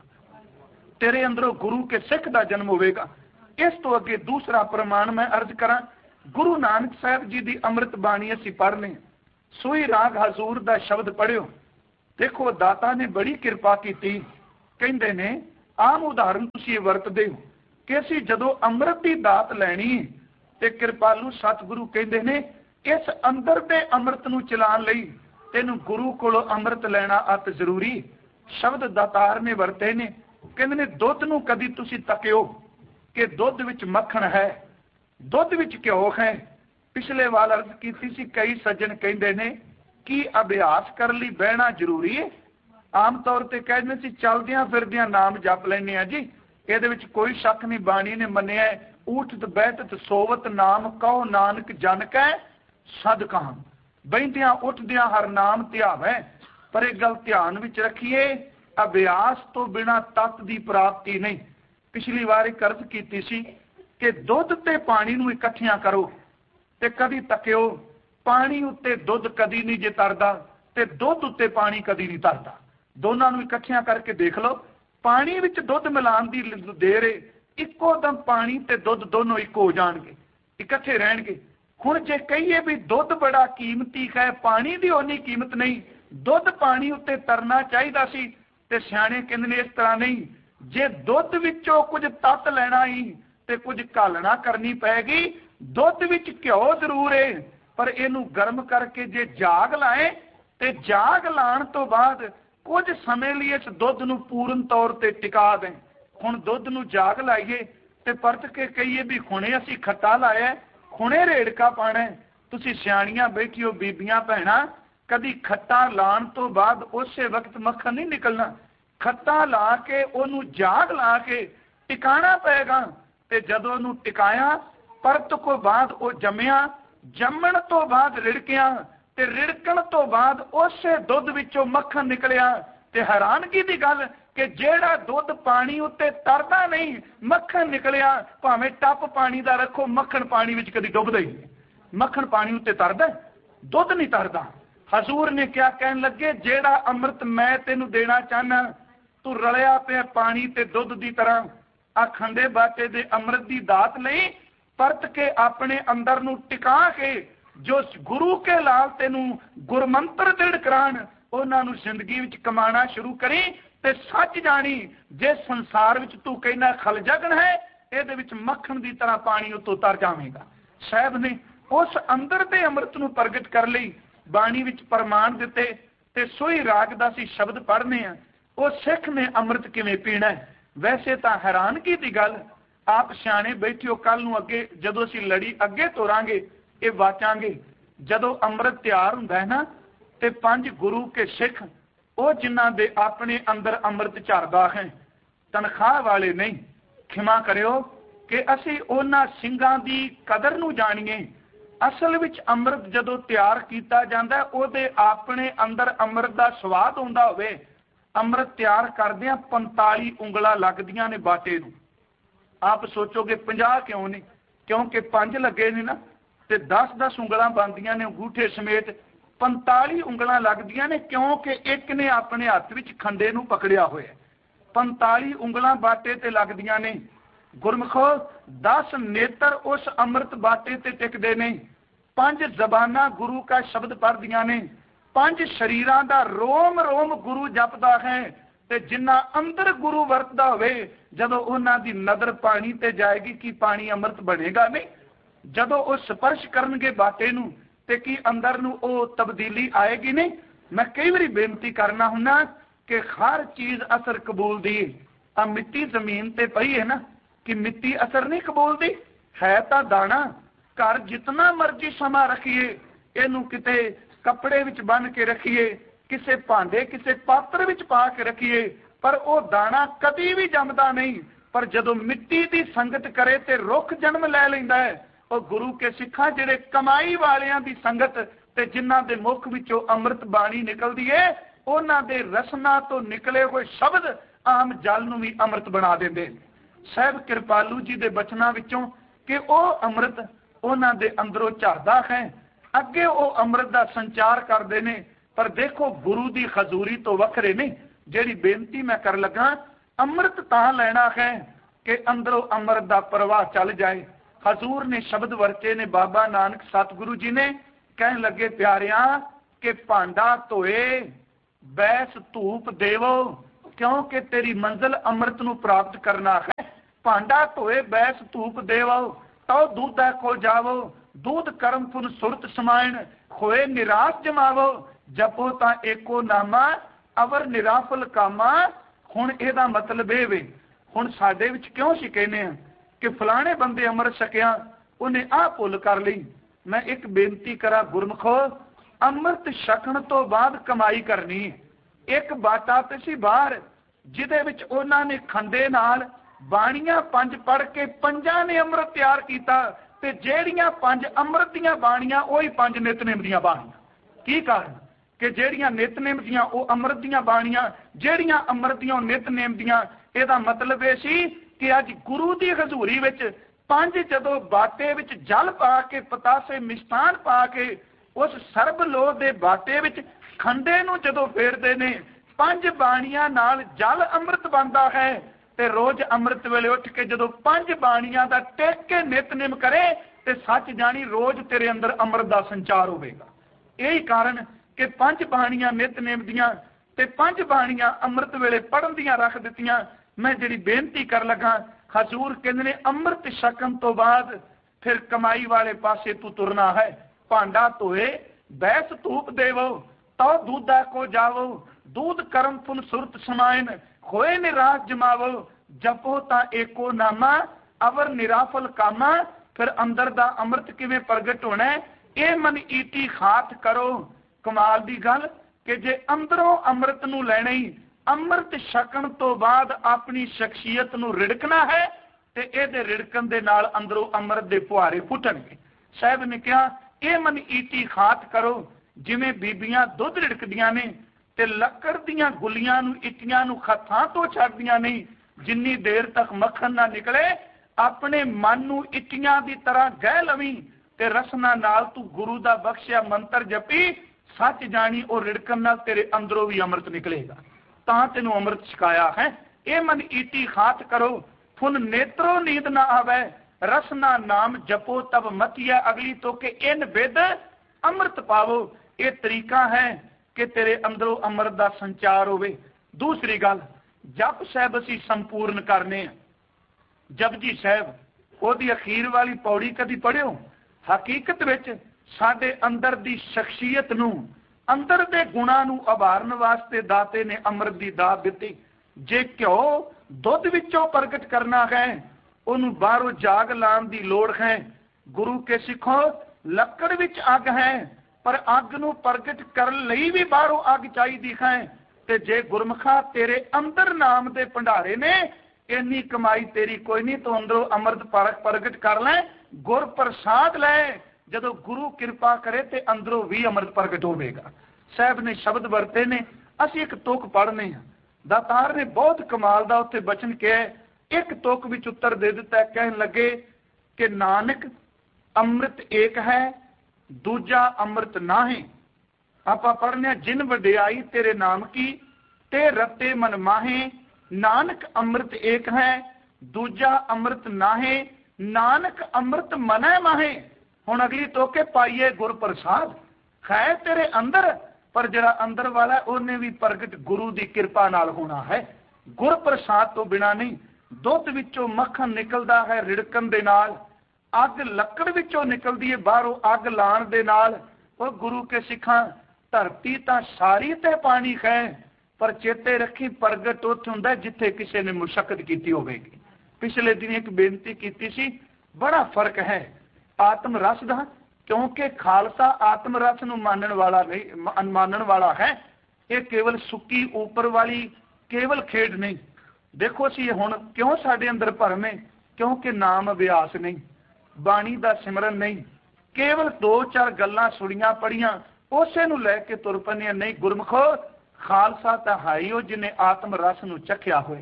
ਤੇਰੇ ਅੰਦਰੋਂ ਗੁਰੂ ਕੇ ਸਿੱਖ ਦਾ ਜਨਮ ਹੋਵੇਗਾ। ਇਸ ਤੋਂ ਅੱਗੇ ਦੂਸਰਾ ਪ੍ਰਮਾਣ ਮੈਂ ਅਰਜ਼ ਕਰਾਂ, ਗੁਰੂ ਨਾਨਕ ਸਾਹਿਬ ਜੀ ਦੀ ਅੰਮ੍ਰਿਤ ਬਾਣੀ ਅਸੀਂ ਪੜ੍ਹਨੇ, ਸੋਈ ਰਾਗ ਹਜ਼ੂਰ ਦਾ ਸ਼ਬਦ ਪੜ੍ਹਿਓ। ਦੇਖੋ ਦਾਤਾ ਨੇ ਬੜੀ ਕਿਰਪਾ ਕੀਤੀ। ਕਹਿੰਦੇ ਨੇ ਆਮ ਉਦਾਹਰਨ ਤੁਸੀਂ ਇਹ ਵਰਤਦੇ ਹੋ ਕਿ ਅਸੀਂ ਜਦੋਂ ਅੰਮ੍ਰਿਤ ਦੀ ਦਾਤ ਲੈਣੀ ਤੇ ਕਿਰਪਾਲੂ ਸਤਿਗੁਰੂ ਕਹਿੰਦੇ ਨੇ ਇਸ ਅੰਦਰ ਦੇ ਅੰਮ੍ਰਿਤ ਨੂੰ ਚਲਾਉਣ ਲਈ ਤੈਨੂੰ ਗੁਰੂ ਕੋਲੋਂ ਅੰਮ੍ਰਿਤ ਲੈਣਾ ਅਤ ਜ਼ਰੂਰੀ। ਸ਼ਬਦ ਦਾਤਾਰ ਨੇ ਵਰਤੇ ਨੇ। ਕਹਿੰਦੇ ਨੇ ਦੁੱਧ ਨੂੰ ਕਦੀ ਤੁਸੀਂ ਤੱਕਿਓ ਕਿ ਦੁੱਧ ਵਿੱਚ ਮੱਖਣ ਹੈ, ਦੁੱਧ ਵਿੱਚ ਘਿਓ ਹੈ। ਪਿਛਲੇ ਵਾਰ ਅਰਜ਼ ਕੀਤੀ ਸੀ, ਕਈ ਸੱਜਣ ਕਹਿੰਦੇ ਨੇ ਕਿ ਅਭਿਆਸ ਕਰਨ ਲਈ ਬਹਿਣਾ ਜ਼ਰੂਰੀ ਹੈ। ਆਮ ਤੌਰ ਤੇ ਕਹਿੰਦੇ ਸੀ ਚਲਦਿਆਂ ਫਿਰਦਿਆਂ ਨਾਮ ਜਪ ਲੈਂਦੇ ਆ ਜੀ, ਇਹਦੇ ਵਿੱਚ ਕੋਈ ਸ਼ੱਕ ਨਹੀਂ। ਬਾਣੀ ਨੇ ਮੰਨਿਆ ਊਠਤ ਬੈਠਤ ਸੋਵਤ ਨਾਮ ਕਹੋ ਨਾਨਕ ਜਨ ਕੈ ਸਦਕਾਂ। ਬਹਿੰਦਿਆਂ ਉੱਠਦਿਆਂ ਹਰ ਨਾਮ ਧਿਆਵੈ। ਪਰ ਇਹ ਗੱਲ ਧਿਆਨ ਵਿੱਚ ਰੱਖੀਏ, ਅਭਿਆਸ ਤੋਂ ਬਿਨਾਂ ਤਤ ਦੀ ਪ੍ਰਾਪਤੀ ਨਹੀਂ। ਪਿਛਲੀ ਵਾਰ ਇੱਕ ਅਰਜ਼ ਕੀਤੀ ਸੀ ਕਿ ਦੁੱਧ ਤੇ ਪਾਣੀ ਨੂੰ ਇਕੱਠਿਆਂ ਕਰੋ ਤੇ ਕਦੀ ਤੱਕਿਓ, ਪਾਣੀ ਉੱਤੇ ਦੁੱਧ ਕਦੀ ਨਹੀਂ ਜੇ ਤਰਦਾ ਤੇ ਦੁੱਧ ਉੱਤੇ ਪਾਣੀ ਕਦੀ ਨਹੀਂ ਤਰਦਾ। ਦੋਨਾਂ ਨੂੰ ਇਕੱਠਿਆਂ ਕਰਕੇ ਦੇਖ ਲਓ। ਪਾਣੀ ਵਿੱਚ ਦੁੱਧ ਮਿਲਾਉਣ ਦੀ ਦੇਰ ਹੈ, ਇੱਕੋ ਦਮ ਪਾਣੀ ਤੇ ਦੁੱਧ ਦੋਨੋਂ ਇੱਕੋ ਹੋ ਜਾਣਗੇ, ਇਕੱਠੇ ਰਹਿਣਗੇ। ਹੁਣ ਜੇ ਕਹੀਏ ਵੀ ਦੁੱਧ ਬੜਾ ਕੀਮਤੀ ਹੈ, ਪਾਣੀ ਦੀ ਓਨੀ ਕੀਮਤ ਨਹੀਂ, ਦੁੱਧ ਪਾਣੀ ਉੱਤੇ ਤਰਨਾ ਚਾਹੀਦਾ ਸੀ, ਤੇ ਸਿਆਣੇ ਕਹਿੰਦੇ ਨੇ ਇਸ ਤਰ੍ਹਾਂ ਨਹੀਂ। ਜੇ ਦੁੱਧ ਵਿੱਚੋਂ ਕੁਝ ਤੱਤ ਲੈਣਾ ਹੀ ਤੇ ਕੁਝ ਘਾਲਣਾ ਕਰਨੀ ਪਏਗੀ। ਦੁੱਧ ਵਿੱਚ ਘਿਓ ਜ਼ਰੂਰ ਹੈ, ਪਰ ਇਹਨੂੰ ਗਰਮ ਕਰਕੇ ਜੇ ਜਾਗ ਲਾਏ ਤੇ ਜਾਗ ਲਾਉਣ ਤੋਂ ਬਾਅਦ ਕੁਝ ਸਮੇਂ ਲਈ ਇਸ ਦੁੱਧ ਨੂੰ ਪੂਰਨ ਤੌਰ ਤੇ ਟਿਕਾ ਦੇ। ਹੁਣ ਦੁੱਧ ਨੂੰ ਜਾਗ ਲਾਈਏ ਤੇ ਪਰਤ ਕੇ ਕਹੀਏ ਵੀ ਹੁਣੇ ਅਸੀਂ ਖੱਟਾ ਲਾਇਆ, ਹੁਣੇ ਰੇੜਕਾ ਪਾਣਾ। ਤੁਸੀਂ ਸਿਆਣੀਆਂ ਬੈਠੀਓ ਬੀਬੀਆਂ ਭੈਣਾਂ, ਕਦੀ ਖੱਟਾ ਲਾਉਣ ਤੋਂ ਬਾਅਦ ਉਸੇ ਵਕਤ ਮੱਖਣ ਨਹੀਂ ਨਿਕਲਣਾ। ਖੱਟਾ ਲਾ ਕੇ ਉਹਨੂੰ ਜਾਗ ਲਾ ਕੇ ਟਿਕਾਣਾ ਪਏਗਾ, ਤੇ ਜਦੋਂ ਉਹਨੂੰ ਟਿਕਾਇਆ ਪਰਤ ਤੋਂ ਬਾਅਦ ਉਹ ਜੰਮਿਆ, ਜੰਮਣ ਤੋਂ ਬਾਅਦ ਰਿੜਕਿਆ ਤੇ ਰਿੜਕਣ ਤੋਂ ਬਾਅਦ ਉਸੇ ਦੁੱਧ ਵਿੱਚੋਂ ਮੱਖਣ ਨਿਕਲਿਆ। ਤੇ ਹੈਰਾਨਗੀ ਦੀ ਗੱਲ ਕਿ ਜਿਹੜਾ ਦੁੱਧ ਪਾਣੀ ਉੱਤੇ ਤਰਦਾ ਨਹੀਂ, ਮੱਖਣ ਨਿਕਲਿਆ। ਭਾਵੇਂ ਟੱਪ ਪਾਣੀ ਦਾ ਰੱਖੋ, ਮੱਖਣ ਪਾਣੀ ਵਿੱਚ ਕਦੀ ਡੁੱਬਦਾ ਹੀ ਨਹੀਂ। ਮੱਖਣ ਪਾਣੀ ਉੱਤੇ ਤਰਦਾ, ਦੁੱਧ ਨਹੀਂ ਤਰਦਾ। ਹਜ਼ੂਰ ਨੇ ਕਿਹਾ, ਕਹਿਣ ਲੱਗੇ ਜਿਹੜਾ ਅੰਮ੍ਰਿਤ ਮੈਂ ਤੈਨੂੰ ਦੇਣਾ ਚਾਹਨਾ, ਤੂੰ ਰਲਿਆ ਪਿਆ ਪਾਣੀ ਤੇ ਦੁੱਧ ਦੀ ਤਰ੍ਹਾਂ। ਆ ਖੰਡੇ ਬਾਟੇ ਦੇ ਅੰਮ੍ਰਿਤ ਦੀ ਦਾਤ ਲਈ ਪਰਤ ਕੇ ਆਪਣੇ ਅੰਦਰ ਨੂੰ ਟਿਕਾ ਕੇ ਜੋ ਗੁਰੂ ਕੇ ਲਾਲ ਤੈਨੂੰ ਗੁਰਮੰਤਰ ਦ੍ਰਿੜ ਕਰਾਣ, ਉਹਨਾਂ ਨੂੰ ਜ਼ਿੰਦਗੀ ਵਿੱਚ ਕਮਾਣਾ ਸ਼ੁਰੂ ਕਰੀ। ਤੇ ਸੱਚ ਜਾਣੀ ਜੇ ਸੰਸਾਰ ਵਿੱਚ ਤੂੰ ਕਹਿਣਾ ਖਲਜਗਣ ਹੈ, ਇਹਦੇ ਵਿੱਚ ਮੱਖਣ ਦੀ ਤਰ੍ਹਾਂ ਪਾਣੀ ਉੱਤੋਂ ਤਰ ਜਾਵੇਗਾ। ਸਾਹਿਬ ਨੇ ਉਸ ਅੰਦਰ ਦੇ ਅੰਮ੍ਰਿਤ ਨੂੰ ਪ੍ਰਗਟ ਕਰ ਲਈ ਬਾਣੀ ਵਿੱਚ ਪ੍ਰਮਾਣ ਦਿੱਤੇ। ਤੇ ਸੋਈ ਰਾਗ ਦਾ ਅਸੀਂ ਸ਼ਬਦ ਪੜ੍ਹਨੇ ਆ, ਉਹ ਸਿੱਖ ਨੇ ਅੰਮ੍ਰਿਤ ਕਿਵੇਂ ਪੀਣਾ ਹੈ। ਵੈਸੇ ਤਾਂ ਹੈਰਾਨਗੀ ਦੀ ਗੱਲ, ਆਪ ਸਿਆਣੇ ਬੈਠਿਓ, ਕੱਲ ਨੂੰ ਅੱਗੇ ਜਦੋਂ ਅਸੀਂ ਲੜੀ ਅੱਗੇ ਤੋਰਾਂਗੇ ਇਹ ਵਾਚਾਂਗੇ। ਜਦੋਂ ਅੰਮ੍ਰਿਤ ਤਿਆਰ ਹੁੰਦਾ ਹੈ ਨਾ, ਤੇ ਪੰਜ ਗੁਰੂ ਕੇ ਸਿੱਖ, ਉਹ ਜਿਨ੍ਹਾਂ ਦੇ ਆਪਣੇ ਅੰਦਰ ਅੰਮ੍ਰਿਤ ਝਰਦਾ ਹੈ, ਤਨਖਾਹ ਵਾਲੇ ਨਹੀਂ। ਖਿਮਾ ਕਰਿਓ ਕਿ ਅਸੀਂ ਉਹਨਾਂ ਸਿੰਘਾਂ ਦੀ ਕਦਰ ਨੂੰ ਜਾਣੀਏ। ਅਸਲ ਵਿੱਚ ਅੰਮ੍ਰਿਤ ਜਦੋਂ ਤਿਆਰ ਕੀਤਾ ਜਾਂਦਾ, ਉਹਦੇ ਆਪਣੇ ਅੰਦਰ ਅੰਮ੍ਰਿਤ ਦਾ ਸਵਾਦ ਆਉਂਦਾ ਹੋਵੇ। ਅੰਮ੍ਰਿਤ ਤਿਆਰ ਕਰਦਿਆਂ ਪੰਤਾਲੀ ਉਂਗਲਾਂ ਲੱਗਦੀਆਂ ਨੇ ਬਾਟੇ ਨੂੰ। ਆਪ ਸੋਚੋਗੇ ਪੰਜਾਹ ਕਿਉਂ ਨਹੀਂ? ਕਿਉਂਕਿ ਪੰਜ ਲੱਗੇ ਨੇ ਨਾ, ਤੇ ਦਸ ਦਸ ਉਂਗਲਾਂ ਬਣਦੀਆਂ ਨੇ ਅੰਗੂਠੇ ਸਮੇਤ। ਪੰਤਾਲੀ ਉਂਗਲਾਂ ਲੱਗਦੀਆਂ ਨੇ ਕਿਉਂਕਿ ਇੱਕ ਨੇ ਆਪਣੇ ਹੱਥ ਵਿੱਚ ਖੰਡੇ ਨੂੰ ਪਕੜਿਆ ਹੋਇਆ। ਪੰਤਾਲੀ ਉਂਗਲਾਂ ਬਾਟੇ ਤੇ ਲੱਗਦੀਆਂ ਨੇ। ਗੁਰਮਖੋ ਦਸ ਨੇਤਰ ਉਸ ਅੰਮ੍ਰਿਤ ਬਾਟੇ ਤੇ ਟਿਕਦੇ ਨੇ। ਪੰਜ ਜ਼ਬਾਨਾਂ ਗੁਰੂ ਕਾ ਸ਼ਬਦ ਪੜ੍ਹਦੀਆਂ ਨੇ। ਪੰਜ ਸ਼ਰੀਰਾਂ ਦਾ ਰੋਮ ਰੋਮ ਗੁਰੂ ਜਪਦਾ ਹੈ। ਤੇ ਜਿੰਨਾ ਅੰਦਰ ਗੁਰੂ ਵਰਤਦਾ ਹੋਵੇ, ਜਦੋਂ ਉਹਨਾਂ ਦੀ ਨਜ਼ਰ ਪਾਣੀ ਤੇ ਜਾਏਗੀ, ਕੀ ਪਾਣੀ ਅੰਮ੍ਰਿਤ ਬਣੇਗਾ ਨਹੀਂ? ਜਦੋਂ ਉਹ ਸਪਰਸ਼ ਕਰਨਗੇ ਬਾਟੇ ਨੂੰ, ਤੇ ਕੀ ਅੰਦਰ ਨੂੰ ਉਹ ਤਬਦੀਲੀ ਆਏਗੀ ਨਹੀਂ? ਮੈਂ ਕਈ ਵਾਰੀ ਬੇਨਤੀ ਕਰਨਾ ਹੁੰਦਾ ਕਿ ਹਰ ਚੀਜ਼ ਅਸਰ ਕਬੂਲ ਦੀ। ਆ ਮਿੱਟੀ ਜ਼ਮੀਨ ਤੇ ਪਈ ਹੈ ਨਾ, ਕਿ ਮਿੱਟੀ ਅਸਰ ਨਹੀਂ ਕਬੂਲਦੀ? ਹੈ ਤਾਂ ਦਾਣਾ। ਘਰ ਜਿਤਨਾ ਮਰਜ਼ੀ ਸਮਾਂ ਰੱਖੀਏ, ਇਹਨੂੰ ਕਿਤੇ ਕੱਪੜੇ ਵਿੱਚ ਬੰਨ ਕੇ ਰੱਖੀਏ, ਕਿਸੇ ਭਾਂਡੇ ਕਿਸੇ ਪਾਤਰ ਵਿੱਚ ਪਾ ਕੇ ਰੱਖੀਏ, ਪਰ ਉਹ ਦਾਣਾ ਕਦੀ ਵੀ ਜੰਮਦਾ ਨਹੀਂ। ਪਰ ਜਦੋਂ ਮਿੱਟੀ ਦੀ ਸੰਗਤ ਕਰੇ ਤੇ ਰੁੱਖ ਜਨਮ ਲੈ ਲੈਂਦਾ ਹੈ। ਉਹ ਗੁਰੂ ਕੇ ਸਿੱਖਾਂ ਜਿਹੜੇ ਕਮਾਈ ਵਾਲਿਆਂ ਦੀ ਸੰਗਤ ਤੇ ਜਿਨ੍ਹਾਂ ਦੇ ਮੁਖ ਵਿੱਚੋਂ ਅੰਮ੍ਰਿਤ ਬਾਣੀ ਨਿਕਲਦੀ ਹੈ, ਉਹਨਾਂ ਦੇ ਰਸਨਾ ਤੋਂ ਨਿਕਲੇ ਹੋਏ ਸ਼ਬਦ ਆਮ ਜਲ ਨੂੰ ਵੀ ਅੰਮ੍ਰਿਤ ਬਣਾ ਦਿੰਦੇ। ਸਾਹਿਬ ਕਿਰਪਾਲੂ ਜੀ ਦੇ ਬਚਨਾਂ ਵਿੱਚੋਂ ਕਿ ਉਹ ਅੰਮ੍ਰਿਤ ਉਹਨਾਂ ਦੇ ਅੰਦਰੋਂ ਝਰਦਾ ਹੈ। ਅੱਗੇ ਉਹ ਅੰਮ੍ਰਿਤ ਦਾ ਸੰਚਾਰ ਕਰਦੇ ਨੇ, ਪਰ ਦੇਖੋ ਗੁਰੂ ਦੀ ਹਜ਼ੂਰੀ ਤੋਂ ਵੱਖਰੇ ਨਹੀਂ। ਜਿਹੜੀ ਬੇਨਤੀ ਮੈਂ ਕਰ ਲੱਗਾ, ਅੰਮ੍ਰਿਤ ਤਾਂ ਲੈਣਾ ਹੈ ਕਿ ਅੰਦਰੋਂ ਅੰਮ੍ਰਿਤ ਦਾ ਪ੍ਰਵਾਹ ਚੱਲ ਜਾਏ। ਹਜ਼ੂਰ ਨੇ ਸ਼ਬਦ ਵਰਤੇ ਨੇ, ਬਾਬਾ ਨਾਨਕ ਸਤਿਗੁਰੂ ਜੀ ਨੇ ਕਹਿਣ ਲੱਗੇ, ਪਿਆਰਿਆਂ ਕਿ ਭਾਂਡਾ ਧੋਏ ਬੈਸ ਧੂਪ ਦੇਵੋ, ਕਿਉਂਕਿ ਤੇਰੀ ਮੰਜ਼ਿਲ ਅੰਮ੍ਰਿਤ ਨੂੰ ਪ੍ਰਾਪਤ ਕਰਨਾ ਹੈ। ਭਾਂਡਾ ਧੋਏ ਬੈਸ ਧੂਪ ਦੇਵੋ, ਤਉ ਦੁੱਧਾ ਕੋ ਜਾਵੋ, दूध कर्म फुन सुरत समायण, खोए निराश जमावो, जपो ता एको नामा अवर निराफल कामा। हुण इहदा मतलब ये वे, हुण साडे विच क्यों सी कहने आ कि फलाने बंदे अमृत छकिया उन्हें आ भुल कर ली। मैं एक बेनती करा गुरमुखो, अमृत छकण तो बाद कमाई करनी। एक बाटा ते सी बाहर जिहदे विच उन्हां ने खंडे नाल बाणियां पंज पढ़ के पंजां ने अमृत तैयार कीता, ते ਜਿਹੜੀਆਂ ਪੰਜ ਅੰਮ੍ਰਿਤ ਦੀਆਂ ਬਾਣੀਆਂ ਉਹੀ ਪੰਜ ਨਿਤਨੇਮ ਦੀਆਂ ਬਾਣੀਆਂ। ਕੀ ਕਾਰਨ ਕਿ ਜਿਹੜੀਆਂ ਨਿਤਨੇਮ ਦੀਆਂ ਉਹ ਅੰਮ੍ਰਿਤ ਦੀਆਂ ਬਾਣੀਆਂ, ਜਿਹੜੀਆਂ ਅੰਮ੍ਰਿਤ ਦੀਆਂ ਉਹ ਨਿਤਨੇਮ ਦੀਆਂ। ਇਹਦਾ ਮਤਲਬ ਇਹ ਸੀ ਕਿ ਅੱਜ ਗੁਰੂ ਦੀ ਹਜ਼ੂਰੀ ਵਿੱਚ ਪੰਜ ਜਦੋਂ ਬਾਟੇ ਵਿੱਚ ਜਲ ਪਾ ਕੇ, ਪਤਾਸੇ ਮਿਸ਼ਤਾਨ ਪਾ ਕੇ ਉਸ ਸਰਬ ਲੋਹ ਦੇ ਬਾਟੇ ਵਿੱਚ ਖੰਡੇ ਨੂੰ ਜਦੋਂ ਫੇਰਦੇ ਨੇ, ਪੰਜ ਬਾਣੀਆਂ ਨਾਲ ਜਲ ਅੰਮ੍ਰਿਤ ਬਣਦਾ ਹੈ। ਤੇ ਰੋਜ਼ ਅੰਮ੍ਰਿਤ ਵੇਲੇ ਉੱਠ ਕੇ ਜਦੋਂ ਪੰਜ ਬਾਣੀਆਂ ਦਾ ਟੇਕ ਕੇ ਨਿਤਨੇਮ ਕਰੇ ਤੇ ਸੱਚ ਜਾਣੀ ਰੋਜ਼ ਤੇਰੇ ਅੰਦਰ ਅੰਮ੍ਰਿਤ ਦਾ ਸੰਚਾਰ ਹੋਵੇਗਾ। ਇਹੀ ਕਾਰਨ ਕਿ ਪੰਜ ਬਾਣੀਆਂ ਨਿਤਨੇਮ ਦੀਆਂ ਤੇ ਪੰਜ ਬਾਣੀਆਂ ਅੰਮ੍ਰਿਤ ਵੇਲੇ ਪੜਨ ਦੀਆਂ ਰੱਖ ਦਿੱਤੀਆਂ। ਮੈਂ ਜਿਹੜੀ ਬੇਨਤੀ ਕਰ ਲੱਗਾ, ਹਜ਼ੂਰ ਕਹਿੰਦੇ ਨੇ ਅੰਮ੍ਰਿਤ ਛਕਣ ਤੋਂ ਬਾਅਦ ਫਿਰ ਕਮਾਈ ਵਾਲੇ ਪਾਸੇ ਤੂੰ ਤੁਰਨਾ ਹੈ। ਭਾਂਡਾ ਧੋਏ ਬੈਸ ਧੂਪ ਦੇਵੋ, ਤਉ दूधा को जावो, दूध कर्म फुन सुरत समायन, खोए निराश जमावो, जपो ता एको नामा अवर निराफल कामा। फिर अंदर दा अमृत किवें प्रगट होना है, ये मन ईटी खात करो। कमाल दी गल कि जे अंदरों अमृत नूं लैना ही, अमृत छकण तो बाद अपनी शख्सियत नूं रिड़कना है ते इहदे रिड़कण दे नाल अंदरों अमृत दे फुहारे फुटणगे। साहिब ने कहा, ये मन ईटी खात करो, जिवें बीबियां दुध रिड़कदियां ने ते लकड़ दियां गुलियां नूं इटियां नूं हत्थां तो छड्डदियां नहीं। जिन्नी देर तक मक्खन ना निकले अपने मन नूं इटियां दी तरह गह लवी ते रसना नाल तू गुरु दा बख्शिया मंत्र जपी, सच जानी और रिड़कन नाल तेरे अंदरों भी अमृत निकलेगा। तां तैनूं अमृत छकाया है। ये मन ईटी खात करो, फुन नेत्रों नींद ना आवे, रसना नाम जपो तब मतिया अगली तो के इन बेद अमृत पावो। ये तरीका है कि तेरे अंदरों अमृत का संचार होवे। दूसरी गल, जप साहब असीं संपूर्ण करने। जपजी साहब ओदी अखीर वाली पौड़ी कदी पढ़ियो? हकीकत विच साडे अंदर दी शख्सियत नूं, अंदर दे गुणां नूं उभारन वास्ते दाते ने अमृत दी दात दित्ती। जे घ्यो दुध विचों प्रगट करना है, उहनूं बाहरों जाग लाण दी लोड़ है। गुरु के सिखो लकड़ विच अग है, पर अग नूं प्रगट करन लई भी बाहरों अग चाहीदी है। ते जे गुरमुखा तेरे अंदर नाम दे भंडारे ने, इन्नी कमाई तेरी कोई नहीं, तो अंदरों अमृत प्रगट कर लै, गुर प्रसाद लै। जदों गुरु कृपा करे ते अंदरों भी अमृत प्रगट होवेगा। साहब ने शब्द वरते ने, असीं एक तुक पढ़ने हां। दातार ने बहुत कमाल दा उत्थे बचन कहा, एक तुक विच उत्तर दे दिता। कहन लगे कि नानक अमृत एक है, दूजा अमृत नाहे। आपां पढ़ने, जिन वडियाई तेरे नाम की ते रते मन माहे, नानक अमृत एक है, दूजा अमृत नाहे, नानक अमृत मनै माहे। हुण अगली तोके पाइए गुर प्रसाद है तेरे अंदर, पर जिहड़ा अंदर वाला उन्हें भी प्रगट गुरु की कृपा नाल होना है। गुर प्रसाद तो बिना नहीं। दुध विचों मक्खन निकलदा है रिड़कन दे नाल, अग लकड़ विचों निकलदी है बाहरों अग लाण दे नाल। और गुरु के सिखां धरती तां सारी ते पानी है, पर चेते रखी प्रगट उत्थे हुंदा जिथे किसी ने मुशक्कत कीती होवेगी। पिछले दिन एक बेनती कीती सी, बड़ा फर्क है आत्म रस दा, क्योंकि खालसा आत्म रस नूं मानण वाला नहीं, मानण वाला है। ये केवल सुक्की ऊपर वाली केवल खेड नहीं। देखो सी हुण क्यों साडे अंदर भरम है, क्योंकि नाम अभ्यास नहीं, बाणी दा सिमरन नहीं, केवल दो चार गल्लां सुणियां पढ़ियां उसे नूं लै के तुर पैने। नहीं गुरमुखो, खालसा तां है ही जिन्हें आत्म रस नूं चखिया होया।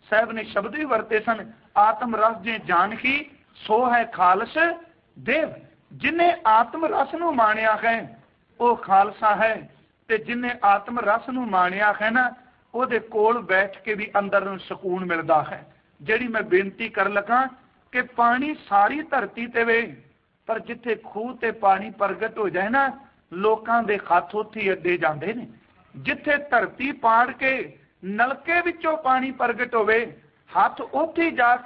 ਸਾਹਿਬ ਨੇ ਸ਼ਬਦ ਵੀ ਵਰਤੇ ਸਨ, ਆਤਮ ਰਸ ਜੇ ਜਾਣ ਹੀ ਸੋ ਹੈ ਖਾਲਸ ਦੇਵ। ਜਿਨੇ ਆਤਮ ਰਸ ਨੂੰ ਮਾਣਿਆ ਹੈ ਉਹ ਖਾਲਸਾ ਹੈ, ਤੇ ਜਿਨੇ ਆਤਮ ਰਸ ਨੂੰ ਮਾਣਿਆ ਹੈ ਨਾ ਉਹਦੇ ਕੋਲ ਬੈਠ ਕੇ ਵੀ ਅੰਦਰ ਨੂੰ ਸਕੂਨ ਮਿਲਦਾ ਹੈ। ਜਿਹੜੀ ਮੈਂ ਬੇਨਤੀ ਕਰ ਲਗਾ ਕਿ ਪਾਣੀ ਸਾਰੀ ਧਰਤੀ ਤੇ ਵੇ, ਪਰ ਜਿੱਥੇ ਖੂਹ ਤੇ ਪਾਣੀ ਪ੍ਰਗਟ ਹੋ ਜਾਏ ਨਾ ਲੋਕਾਂ ਦੇ ਹੱਥ ਉੱਥੇ ਅੱਡੇ ਜਾਂਦੇ ਨੇ। ਜਿੱਥੇ ਧਰਤੀ ਪਾੜ ਕੇ ਨਲਕੇ ਵਿੱਚੋਂ ਪਾਣੀ ਪ੍ਰਗਟ ਹੋਵੇ ਹੱਥ ਉੱਥੇ ਜਾ